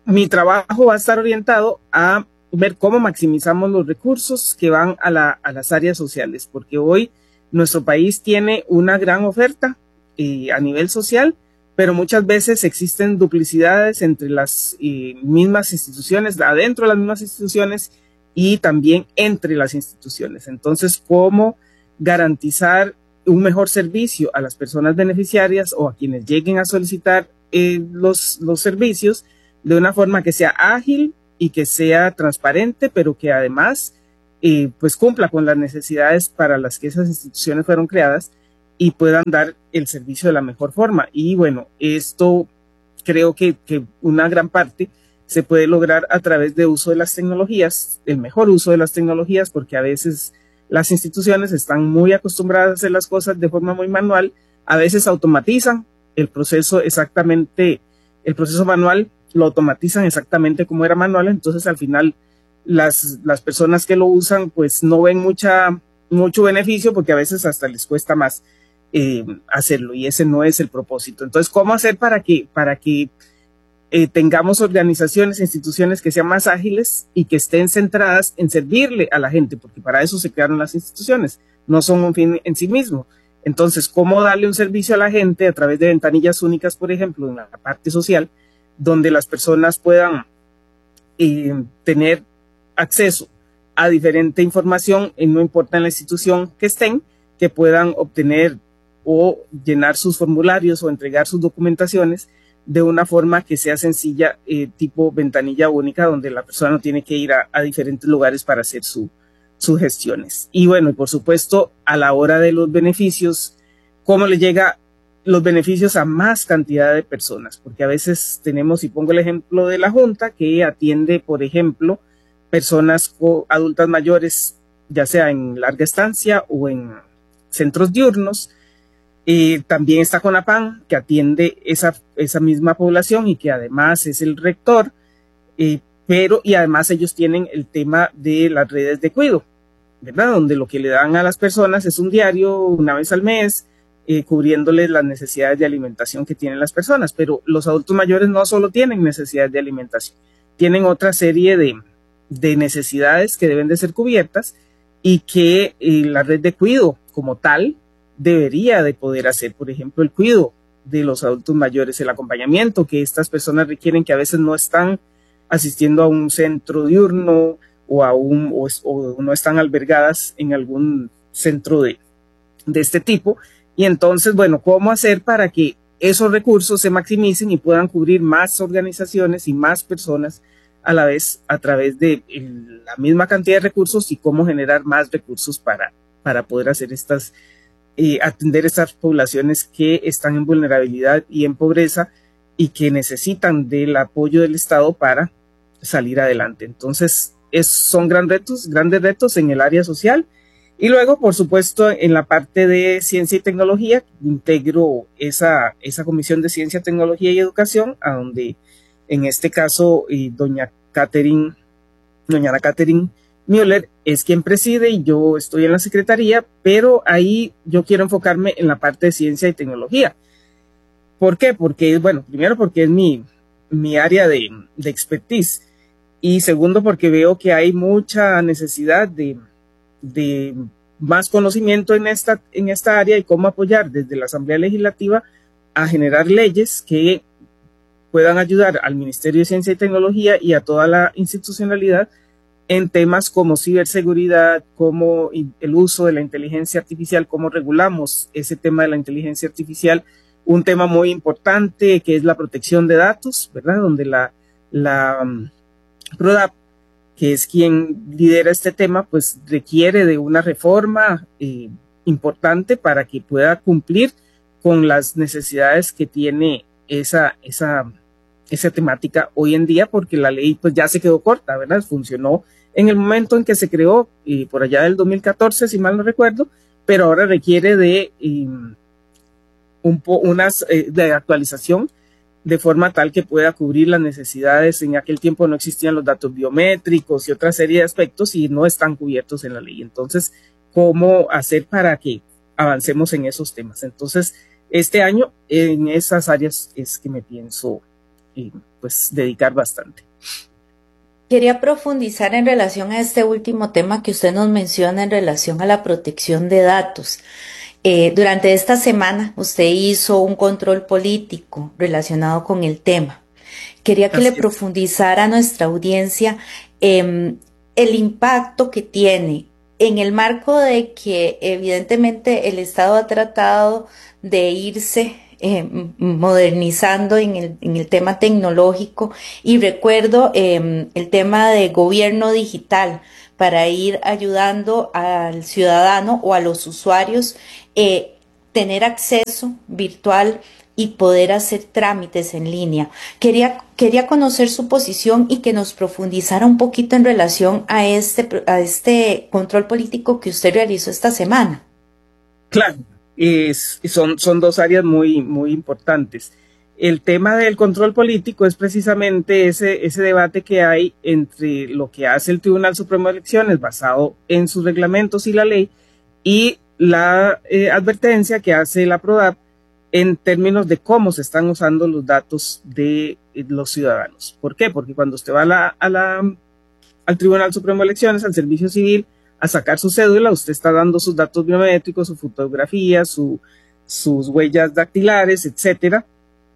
mi trabajo va a estar orientado a ver cómo maximizamos los recursos que van a, la, a las áreas sociales, porque hoy nuestro país tiene una gran oferta eh, a nivel social, pero muchas veces existen duplicidades entre las eh, mismas instituciones, adentro de las mismas instituciones y también entre las instituciones. Entonces, ¿cómo garantizar un mejor servicio a las personas beneficiarias o a quienes lleguen a solicitar eh, los, los servicios de una forma que sea ágil y que sea transparente, pero que además eh, pues cumpla con las necesidades para las que esas instituciones fueron creadas y puedan dar el servicio de la mejor forma? Y bueno, esto creo que, que una gran parte se puede lograr a través de uso de las tecnologías, el mejor uso de las tecnologías, porque a veces las instituciones están muy acostumbradas a hacer las cosas de forma muy manual, a veces automatizan el proceso exactamente, el proceso manual lo automatizan exactamente como era manual, entonces al final las, las personas que lo usan pues no ven mucha, mucho beneficio porque a veces hasta les cuesta más eh, hacerlo y ese no es el propósito. Entonces, ¿cómo hacer para que, para que eh, tengamos organizaciones, instituciones que sean más ágiles y que estén centradas en servirle a la gente? Porque para eso se crearon las instituciones, no son un fin en sí mismo. Entonces, ¿cómo darle un servicio a la gente a través de ventanillas únicas, por ejemplo, en la parte social, donde las personas puedan eh, tener acceso a diferente información, y no importa en la institución que estén, que puedan obtener o llenar sus formularios o entregar sus documentaciones de una forma que sea sencilla, eh, tipo ventanilla única, donde la persona no tiene que ir a, a diferentes lugares para hacer su, sus gestiones. Y bueno, y por supuesto, a la hora de los beneficios, ¿cómo le llega los beneficios a más cantidad de personas? Porque a veces tenemos, y pongo el ejemplo de la Junta, que atiende, por ejemplo, personas adultas mayores, ya sea en larga estancia o en centros diurnos. Eh, también está CONAPAN, que atiende esa, esa misma población y que además es el rector, eh, pero y además ellos tienen el tema de las redes de cuido, ¿verdad? Donde lo que le dan a las personas es un diario una vez al mes, eh, cubriéndoles las necesidades de alimentación que tienen las personas. Pero los adultos mayores no solo tienen necesidades de alimentación, tienen otra serie de, de necesidades que deben de ser cubiertas y que eh, la red de cuido como tal debería de poder hacer. Por ejemplo, el cuidado de los adultos mayores, el acompañamiento que estas personas requieren, que a veces no están asistiendo a un centro diurno o, a un, o, o no están albergadas en algún centro de, de este tipo. Y entonces, bueno, ¿cómo hacer para que esos recursos se maximicen y puedan cubrir más organizaciones y más personas a la vez a través de el, la misma cantidad de recursos, y cómo generar más recursos para, para poder hacer estas Eh, atender estas poblaciones que están en vulnerabilidad y en pobreza y que necesitan del apoyo del Estado para salir adelante? Entonces, es, son gran retos, grandes retos en el área social. Y luego, por supuesto, en la parte de ciencia y tecnología, integro esa, esa comisión de ciencia, tecnología y educación, a donde en este caso eh, doña Catherine, doña Ana Catherine Müller es quien preside y yo estoy en la secretaría, pero ahí yo quiero enfocarme en la parte de ciencia y tecnología. ¿Por qué? Porque, bueno, primero porque es mi, mi área de, de expertise, y segundo porque veo que hay mucha necesidad de, de más conocimiento en esta, en esta área, y cómo apoyar desde la Asamblea Legislativa a generar leyes que puedan ayudar al Ministerio de Ciencia y Tecnología y a toda la institucionalidad en temas como ciberseguridad, como el uso de la inteligencia artificial, cómo regulamos ese tema de la inteligencia artificial, un tema muy importante que es la protección de datos, ¿verdad? Donde la, la um, PRODAP, que es quien lidera este tema, pues requiere de una reforma eh, importante para que pueda cumplir con las necesidades que tiene esa, esa esa temática hoy en día, porque la ley pues ya se quedó corta, ¿verdad? Funcionó en el momento en que se creó, y por allá del dos mil catorce, si mal no recuerdo, pero ahora requiere de eh, un po unas eh, de actualización de forma tal que pueda cubrir las necesidades. En aquel tiempo no existían los datos biométricos y otra serie de aspectos y no están cubiertos en la ley. Entonces, ¿cómo hacer para que avancemos en esos temas? Entonces, este año en esas áreas es que me pienso pues dedicar bastante. Quería profundizar en relación a este último tema que usted nos menciona en relación a la protección de datos. Eh, durante esta semana usted hizo un control político relacionado con el tema. Quería que Así le es. profundizara a nuestra audiencia eh, el impacto que tiene en el marco de que evidentemente el Estado ha tratado de irse eh, modernizando en el, en el tema tecnológico, y recuerdo eh, el tema de gobierno digital para ir ayudando al ciudadano o a los usuarios eh, tener acceso virtual y poder hacer trámites en línea. Quería, quería conocer su posición y que nos profundizara un poquito en relación a este, a este control político que usted realizó esta semana. Claro, es, son, son dos áreas muy, muy importantes. El tema del control político es precisamente ese, ese debate que hay entre lo que hace el Tribunal Supremo de Elecciones basado en sus reglamentos y la ley, y la eh, advertencia que hace la PRODAP en términos de cómo se están usando los datos de eh, los ciudadanos. ¿Por qué? Porque cuando usted va a la, a la, al Tribunal Supremo de Elecciones, al Servicio Civil, a sacar su cédula, usted está dando sus datos biométricos, su fotografía, su, sus huellas dactilares, etcétera.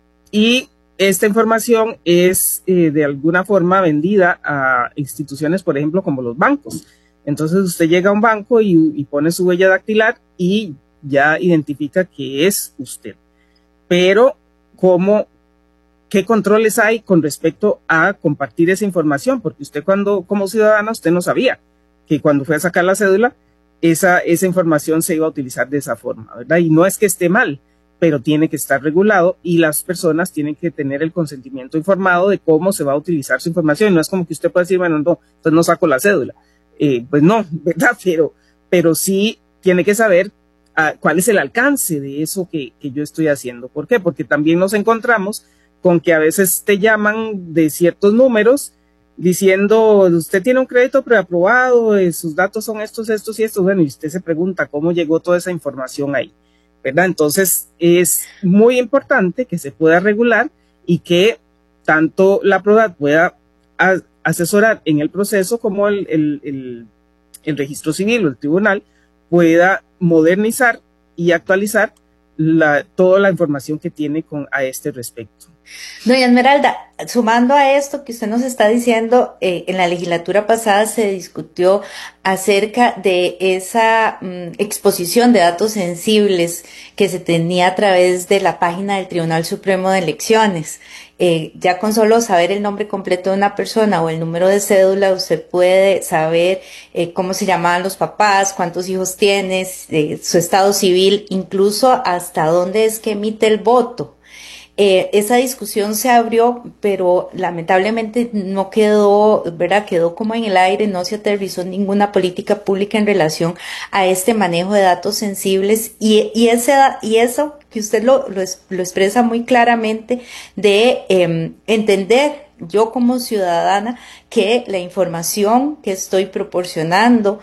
Y esta información es eh, de alguna forma vendida a instituciones, por ejemplo, como los bancos. Entonces usted llega a un banco y, y pone su huella dactilar y ya identifica que es usted. Pero, ¿cómo, qué controles hay con respecto a compartir esa información? Porque usted cuando, como ciudadano, usted no sabía que cuando fue a sacar la cédula, esa, esa información se iba a utilizar de esa forma, ¿verdad? Y no es que esté mal, pero tiene que estar regulado y las personas tienen que tener el consentimiento informado de cómo se va a utilizar su información. No es como que usted pueda decir, bueno, no, entonces no saco la cédula. Eh, pues no, ¿verdad? Pero, pero sí tiene que saber uh, cuál es el alcance de eso que, que yo estoy haciendo. ¿Por qué? Porque también nos encontramos con que a veces te llaman de ciertos números diciendo, usted tiene un crédito preaprobado, eh, sus datos son estos, estos y estos. Bueno, y usted se pregunta cómo llegó toda esa información ahí, ¿verdad? Entonces es muy importante que se pueda regular y que tanto la PRODAT pueda a, asesorar en el proceso como el, el, el, el registro civil o el tribunal pueda modernizar y actualizar la, toda la información que tiene con, a este respecto. Doña Esmeralda, sumando a esto que usted nos está diciendo, eh, en la legislatura pasada se discutió acerca de esa mm, exposición de datos sensibles que se tenía a través de la página del Tribunal Supremo de Elecciones. Eh, ya con solo saber el nombre completo de una persona o el número de cédula, usted puede saber eh, cómo se llamaban los papás, cuántos hijos tienes, eh, su estado civil, incluso hasta dónde es que emite el voto. Eh, esa discusión se abrió, pero lamentablemente no quedó, ¿verdad? Quedó como en el aire, no se aterrizó ninguna política pública en relación a este manejo de datos sensibles y, y, ese, y eso que usted lo, lo, lo expresa muy claramente de eh, entender yo como ciudadana que la información que estoy proporcionando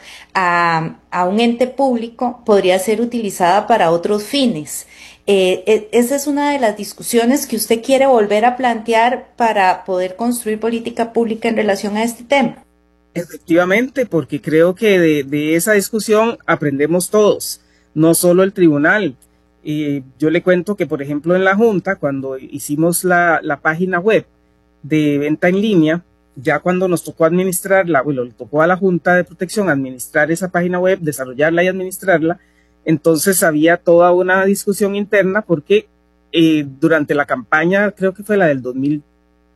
a, a un ente público podría ser utilizada para otros fines. Eh, esa es una de las discusiones que usted quiere volver a plantear para poder construir política pública en relación a este tema. Efectivamente, porque creo que de, de esa discusión aprendemos todos, no solo el tribunal. Eh, yo le cuento que, por ejemplo, en la Junta, cuando hicimos la, la página web de venta en línea, ya cuando nos tocó administrarla, bueno, le tocó a la Junta de Protección administrar esa página web, desarrollarla y administrarla. Entonces había toda una discusión interna porque eh, durante la campaña, creo que fue la del dos mil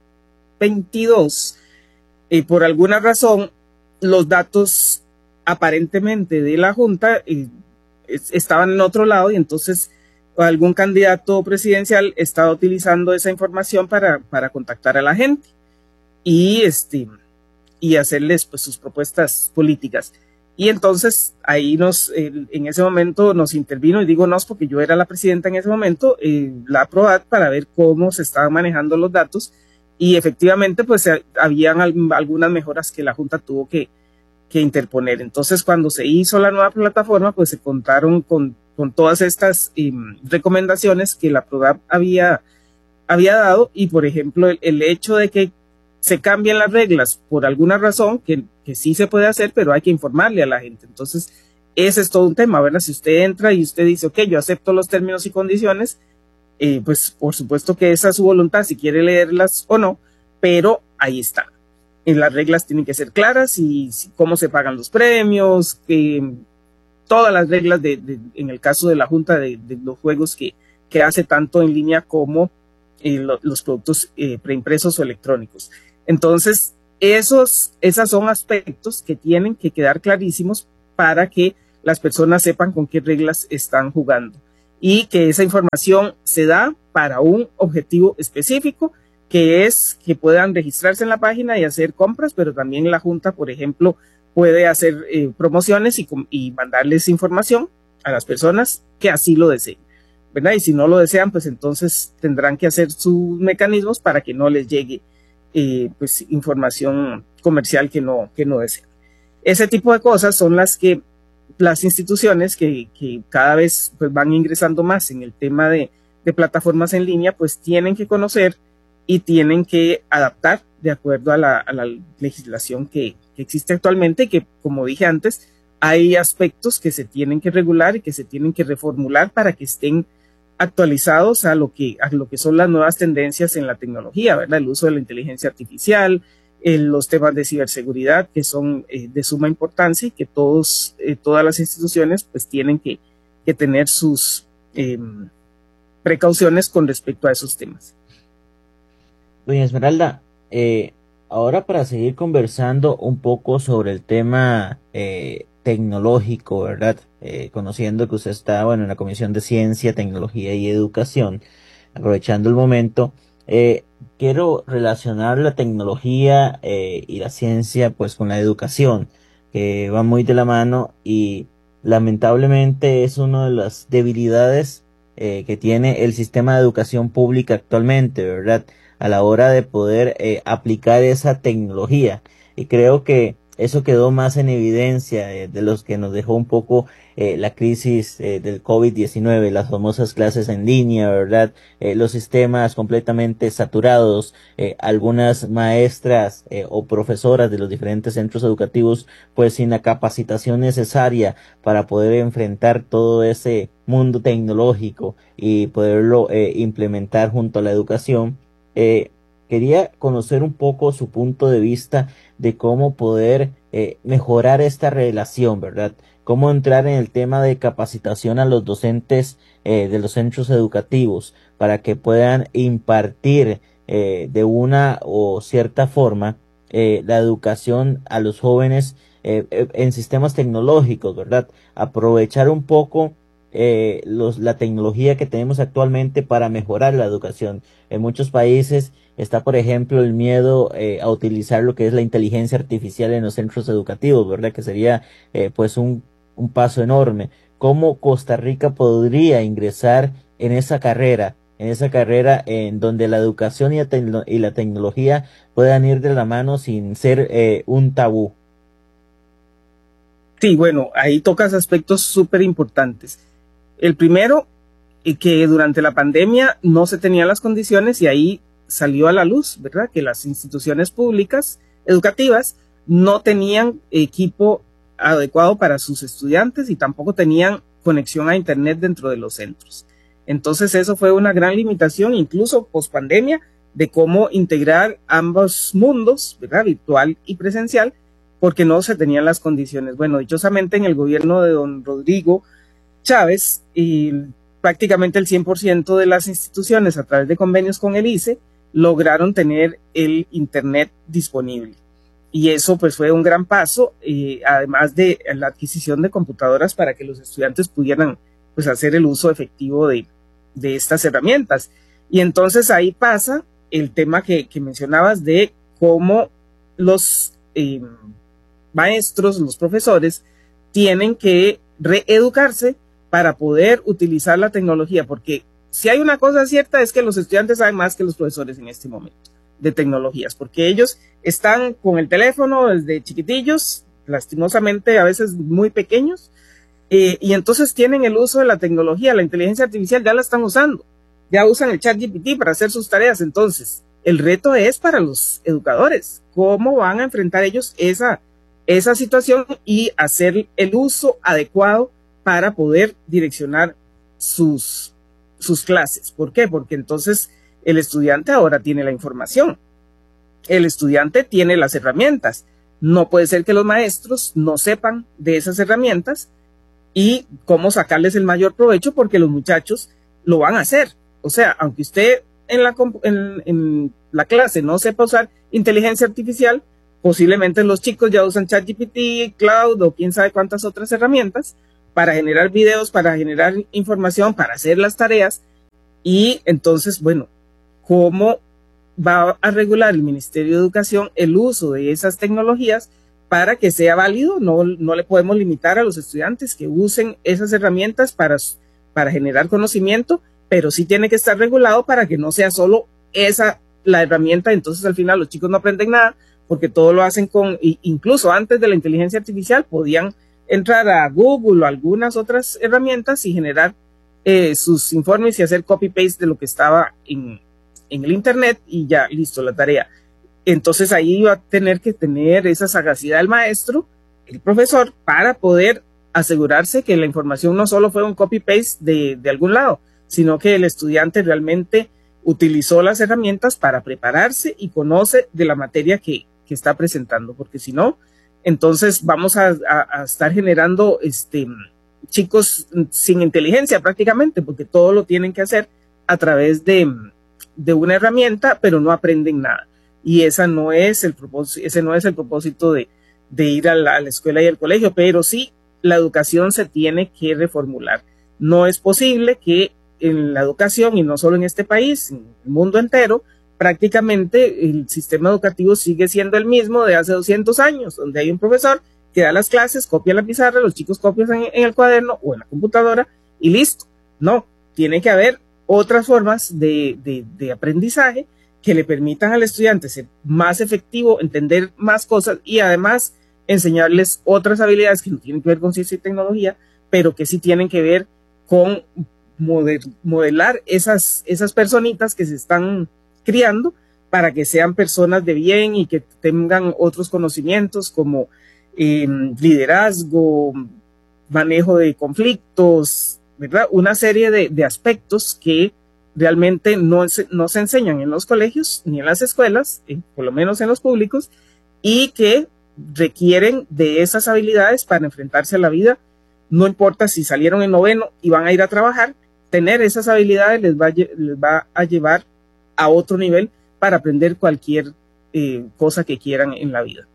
veintidós, eh, por alguna razón los datos aparentemente de la Junta eh, es, estaban en otro lado y entonces algún candidato presidencial estaba utilizando esa información para, para contactar a la gente y, este, y hacerles pues, sus propuestas políticas. Y entonces ahí nos, eh, en ese momento nos intervino, y digo nos porque yo era la presidenta en ese momento, eh, la PRODAT para ver cómo se estaban manejando los datos y efectivamente pues eh, habían al, algunas mejoras que la Junta tuvo que, que interponer. Entonces cuando se hizo la nueva plataforma pues se contaron con, con todas estas eh, recomendaciones que la PRODAT había había dado, y por ejemplo el, el hecho de que se cambien las reglas por alguna razón, que, que sí se puede hacer, pero hay que informarle a la gente. Entonces ese es todo un tema, ¿verdad? Si usted entra y usted dice, ok, yo acepto los términos y condiciones, eh, pues por supuesto que esa es su voluntad, si quiere leerlas o no, pero ahí está. Y las reglas tienen que ser claras, y, y cómo se pagan los premios, que todas las reglas de, de, en el caso de la Junta de, de los juegos que, que hace tanto en línea como eh, lo, los productos eh, preimpresos o electrónicos. Entonces, esos, esos son aspectos que tienen que quedar clarísimos para que las personas sepan con qué reglas están jugando, y que esa información se da para un objetivo específico, que es que puedan registrarse en la página y hacer compras, pero también la Junta, por ejemplo, puede hacer eh, promociones y, y mandarles información a las personas que así lo deseen, ¿verdad? Y si no lo desean, pues entonces tendrán que hacer sus mecanismos para que no les llegue eh, pues información comercial que no, que no desean. Ese tipo de cosas son las que las instituciones que, que cada vez pues, van ingresando más en el tema de, de plataformas en línea, pues tienen que conocer y tienen que adaptar de acuerdo a la, a la legislación que, que existe actualmente, y que, como dije antes, hay aspectos que se tienen que regular y que se tienen que reformular para que estén actualizados a lo que, a lo que son las nuevas tendencias en la tecnología, ¿verdad? El uso de la inteligencia artificial, eh, los temas de ciberseguridad, que son eh, de suma importancia, y que todos, eh, todas las instituciones pues tienen que, que tener sus eh, precauciones con respecto a esos temas. Doña Esmeralda, eh, ahora para seguir conversando un poco sobre el tema eh, tecnológico, ¿verdad? Eh, conociendo que usted está, bueno, en la Comisión de Ciencia, Tecnología y Educación, aprovechando el momento, eh, quiero relacionar la tecnología eh, y la ciencia pues con la educación, que va muy de la mano, y lamentablemente es una de las debilidades eh, que tiene el sistema de educación pública actualmente, ¿verdad? A la hora de poder eh, aplicar esa tecnología, y creo que eso quedó más en evidencia eh, de los que nos dejó un poco eh, la crisis eh, del COVID diecinueve, las famosas clases en línea, ¿verdad? Eh, los sistemas completamente saturados, eh, algunas maestras eh, o profesoras de los diferentes centros educativos pues sin la capacitación necesaria para poder enfrentar todo ese mundo tecnológico y poderlo eh, implementar junto a la educación. Eh, quería conocer un poco su punto de vista de cómo poder eh, mejorar esta relación, ¿verdad? Cómo entrar en el tema de capacitación a los docentes eh, de los centros educativos para que puedan impartir eh, de una o cierta forma eh, la educación a los jóvenes eh, en sistemas tecnológicos, ¿verdad? Aprovechar un poco Eh, los, la tecnología que tenemos actualmente para mejorar la educación. En muchos países está, por ejemplo, el miedo eh, a utilizar lo que es la inteligencia artificial en los centros educativos, ¿verdad? Que sería eh, pues un, un paso enorme. ¿Cómo Costa Rica podría ingresar en esa carrera, en esa carrera en donde la educación y la, te- y la tecnología puedan ir de la mano sin ser eh, un tabú? Sí, bueno, ahí tocas aspectos súper importantes. El primero, que durante la pandemia no se tenían las condiciones, y ahí salió a la luz, ¿verdad? Que las instituciones públicas educativas no tenían equipo adecuado para sus estudiantes y tampoco tenían conexión a internet dentro de los centros. Entonces eso fue una gran limitación, incluso post pandemia, de cómo integrar ambos mundos, ¿verdad? Virtual y presencial, porque no se tenían las condiciones. Bueno, dichosamente en el gobierno de don Rodrigo Chávez, y prácticamente el cien por ciento de las instituciones a través de convenios con el I C E lograron tener el internet disponible, y eso pues fue un gran paso, eh, además de la adquisición de computadoras para que los estudiantes pudieran pues hacer el uso efectivo de, de estas herramientas. Y entonces ahí pasa el tema que, que mencionabas de cómo los eh, maestros, los profesores tienen que reeducarse para poder utilizar la tecnología, porque si hay una cosa cierta es que los estudiantes saben más que los profesores en este momento de tecnologías, porque ellos están con el teléfono desde chiquitillos, lastimosamente a veces muy pequeños, eh, y entonces tienen el uso de la tecnología, la inteligencia artificial ya la están usando, ya usan el chat G P T para hacer sus tareas. Entonces, el reto es para los educadores, cómo van a enfrentar ellos esa, esa situación y hacer el uso adecuado para poder direccionar sus, sus clases. ¿Por qué? Porque entonces el estudiante ahora tiene la información, el estudiante tiene las herramientas. No puede ser que los maestros no sepan de esas herramientas y cómo sacarles el mayor provecho, porque los muchachos lo van a hacer. O sea, aunque usted en la, en, en la clase no sepa usar inteligencia artificial, posiblemente los chicos ya usan ChatGPT, Cloud o quién sabe cuántas otras herramientas para generar videos, para generar información, para hacer las tareas. Y entonces, bueno, ¿cómo va a regular el Ministerio de Educación el uso de esas tecnologías para que sea válido? No, no le podemos limitar a los estudiantes que usen esas herramientas para, para generar conocimiento, pero sí tiene que estar regulado para que no sea solo esa la herramienta. Entonces al final los chicos no aprenden nada, porque todo lo hacen con, incluso antes de la inteligencia artificial podían entrar a Google o algunas otras herramientas y generar eh, sus informes y hacer copy-paste de lo que estaba en, en el internet y ya, listo, la tarea. Entonces ahí va a tener que tener esa sagacidad el maestro, el profesor, para poder asegurarse que la información no solo fue un copy-paste de, de algún lado, sino que el estudiante realmente utilizó las herramientas para prepararse y conoce de la materia que, que está presentando, porque si no, entonces vamos a, a, a estar generando este, chicos sin inteligencia prácticamente, porque todo lo tienen que hacer a través de, de una herramienta, pero no aprenden nada. Y esa no es el propósito, ese no es el propósito de, de ir a la, a la escuela y al colegio, pero sí la educación se tiene que reformular. No es posible que en la educación, y no solo en este país, en el mundo entero, prácticamente el sistema educativo sigue siendo el mismo de hace doscientos años, donde hay un profesor que da las clases, copia la pizarra, los chicos copian en, en el cuaderno o en la computadora y listo. No, tiene que haber otras formas de, de, de aprendizaje que le permitan al estudiante ser más efectivo, entender más cosas y además enseñarles otras habilidades que no tienen que ver con ciencia y tecnología, pero que sí tienen que ver con modelar esas, esas personitas que se están criando para que sean personas de bien y que tengan otros conocimientos como eh, liderazgo, manejo de conflictos, ¿verdad? Una serie de, de aspectos que realmente no se, no se enseñan en los colegios ni en las escuelas, eh, por lo menos en los públicos, y que requieren de esas habilidades para enfrentarse a la vida. No importa si salieron en noveno y van a ir a trabajar, tener esas habilidades les va, les va a llevar a otro nivel para aprender cualquier eh, cosa que quieran en la vida.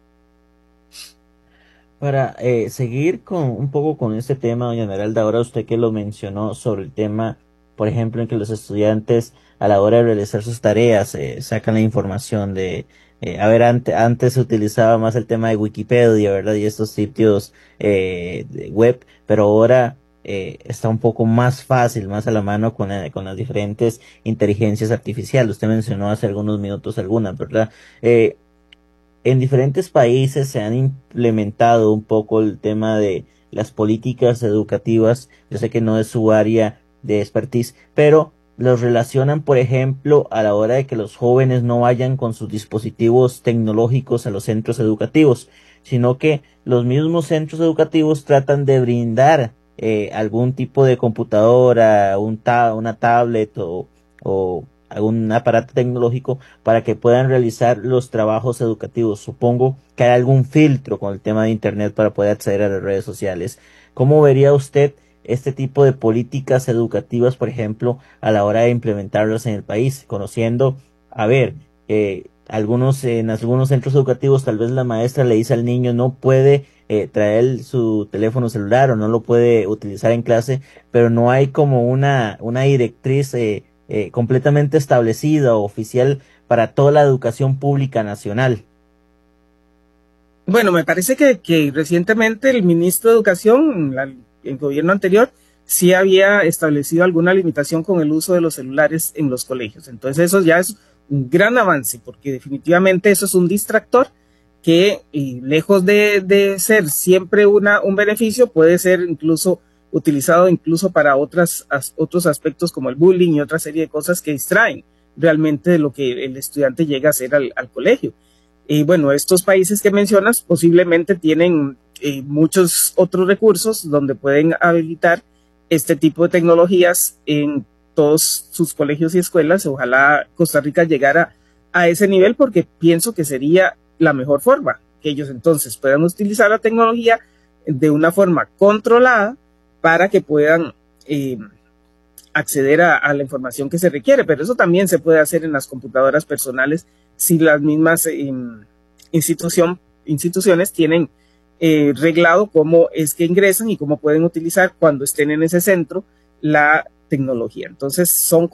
Para eh, seguir con un poco con este tema, doña Esmeralda, ahora usted que lo mencionó sobre el tema, por ejemplo, en que los estudiantes a la hora de realizar sus tareas eh, sacan la información de, eh, a ver, ante, antes se utilizaba más el tema de Wikipedia, ¿verdad? Y estos sitios eh, de web, pero ahora eh, está un poco más fácil, más a la mano con, la, con las diferentes inteligencias artificiales. Usted mencionó hace algunos minutos algunas, ¿verdad? Eh, en diferentes países se han implementado un poco el tema de las políticas educativas. Yo sé que no es su área de expertise, pero los relacionan, por ejemplo, a la hora de que los jóvenes no vayan con sus dispositivos tecnológicos a los centros educativos, sino que los mismos centros educativos tratan de brindar eh, algún tipo de computadora, un ta una tablet o, o algún aparato tecnológico para que puedan realizar los trabajos educativos. Supongo que hay algún filtro con el tema de internet para poder acceder a las redes sociales. ¿Cómo vería usted este tipo de políticas educativas, por ejemplo, a la hora de implementarlas en el país? Conociendo, a ver, eh, algunos en algunos centros educativos tal vez la maestra le dice al niño no puede eh, traer su teléfono celular o no lo puede utilizar en clase, pero no hay como una, una directriz eh, eh, completamente establecida o oficial para toda la educación pública nacional. Bueno, me parece que, que recientemente el ministro de Educación, la, el gobierno anterior, sí había establecido alguna limitación con el uso de los celulares en los colegios. Entonces eso ya es un gran avance, porque definitivamente eso es un distractor que, y lejos de, de ser siempre una, un beneficio, puede ser incluso utilizado incluso para otras, as, otros aspectos como el bullying y otra serie de cosas que distraen realmente de lo que el estudiante llega a hacer al, al colegio. Y bueno, estos países que mencionas posiblemente tienen eh, muchos otros recursos donde pueden habilitar este tipo de tecnologías en todos sus colegios y escuelas. Ojalá Costa Rica llegara a ese nivel, porque pienso que sería la mejor forma, que ellos entonces puedan utilizar la tecnología de una forma controlada para que puedan eh, acceder a, a la información que se requiere. Pero eso también se puede hacer en las computadoras personales si las mismas eh, institución, instituciones tienen eh, reglado cómo es que ingresan y cómo pueden utilizar cuando estén en ese centro la tecnología. Entonces son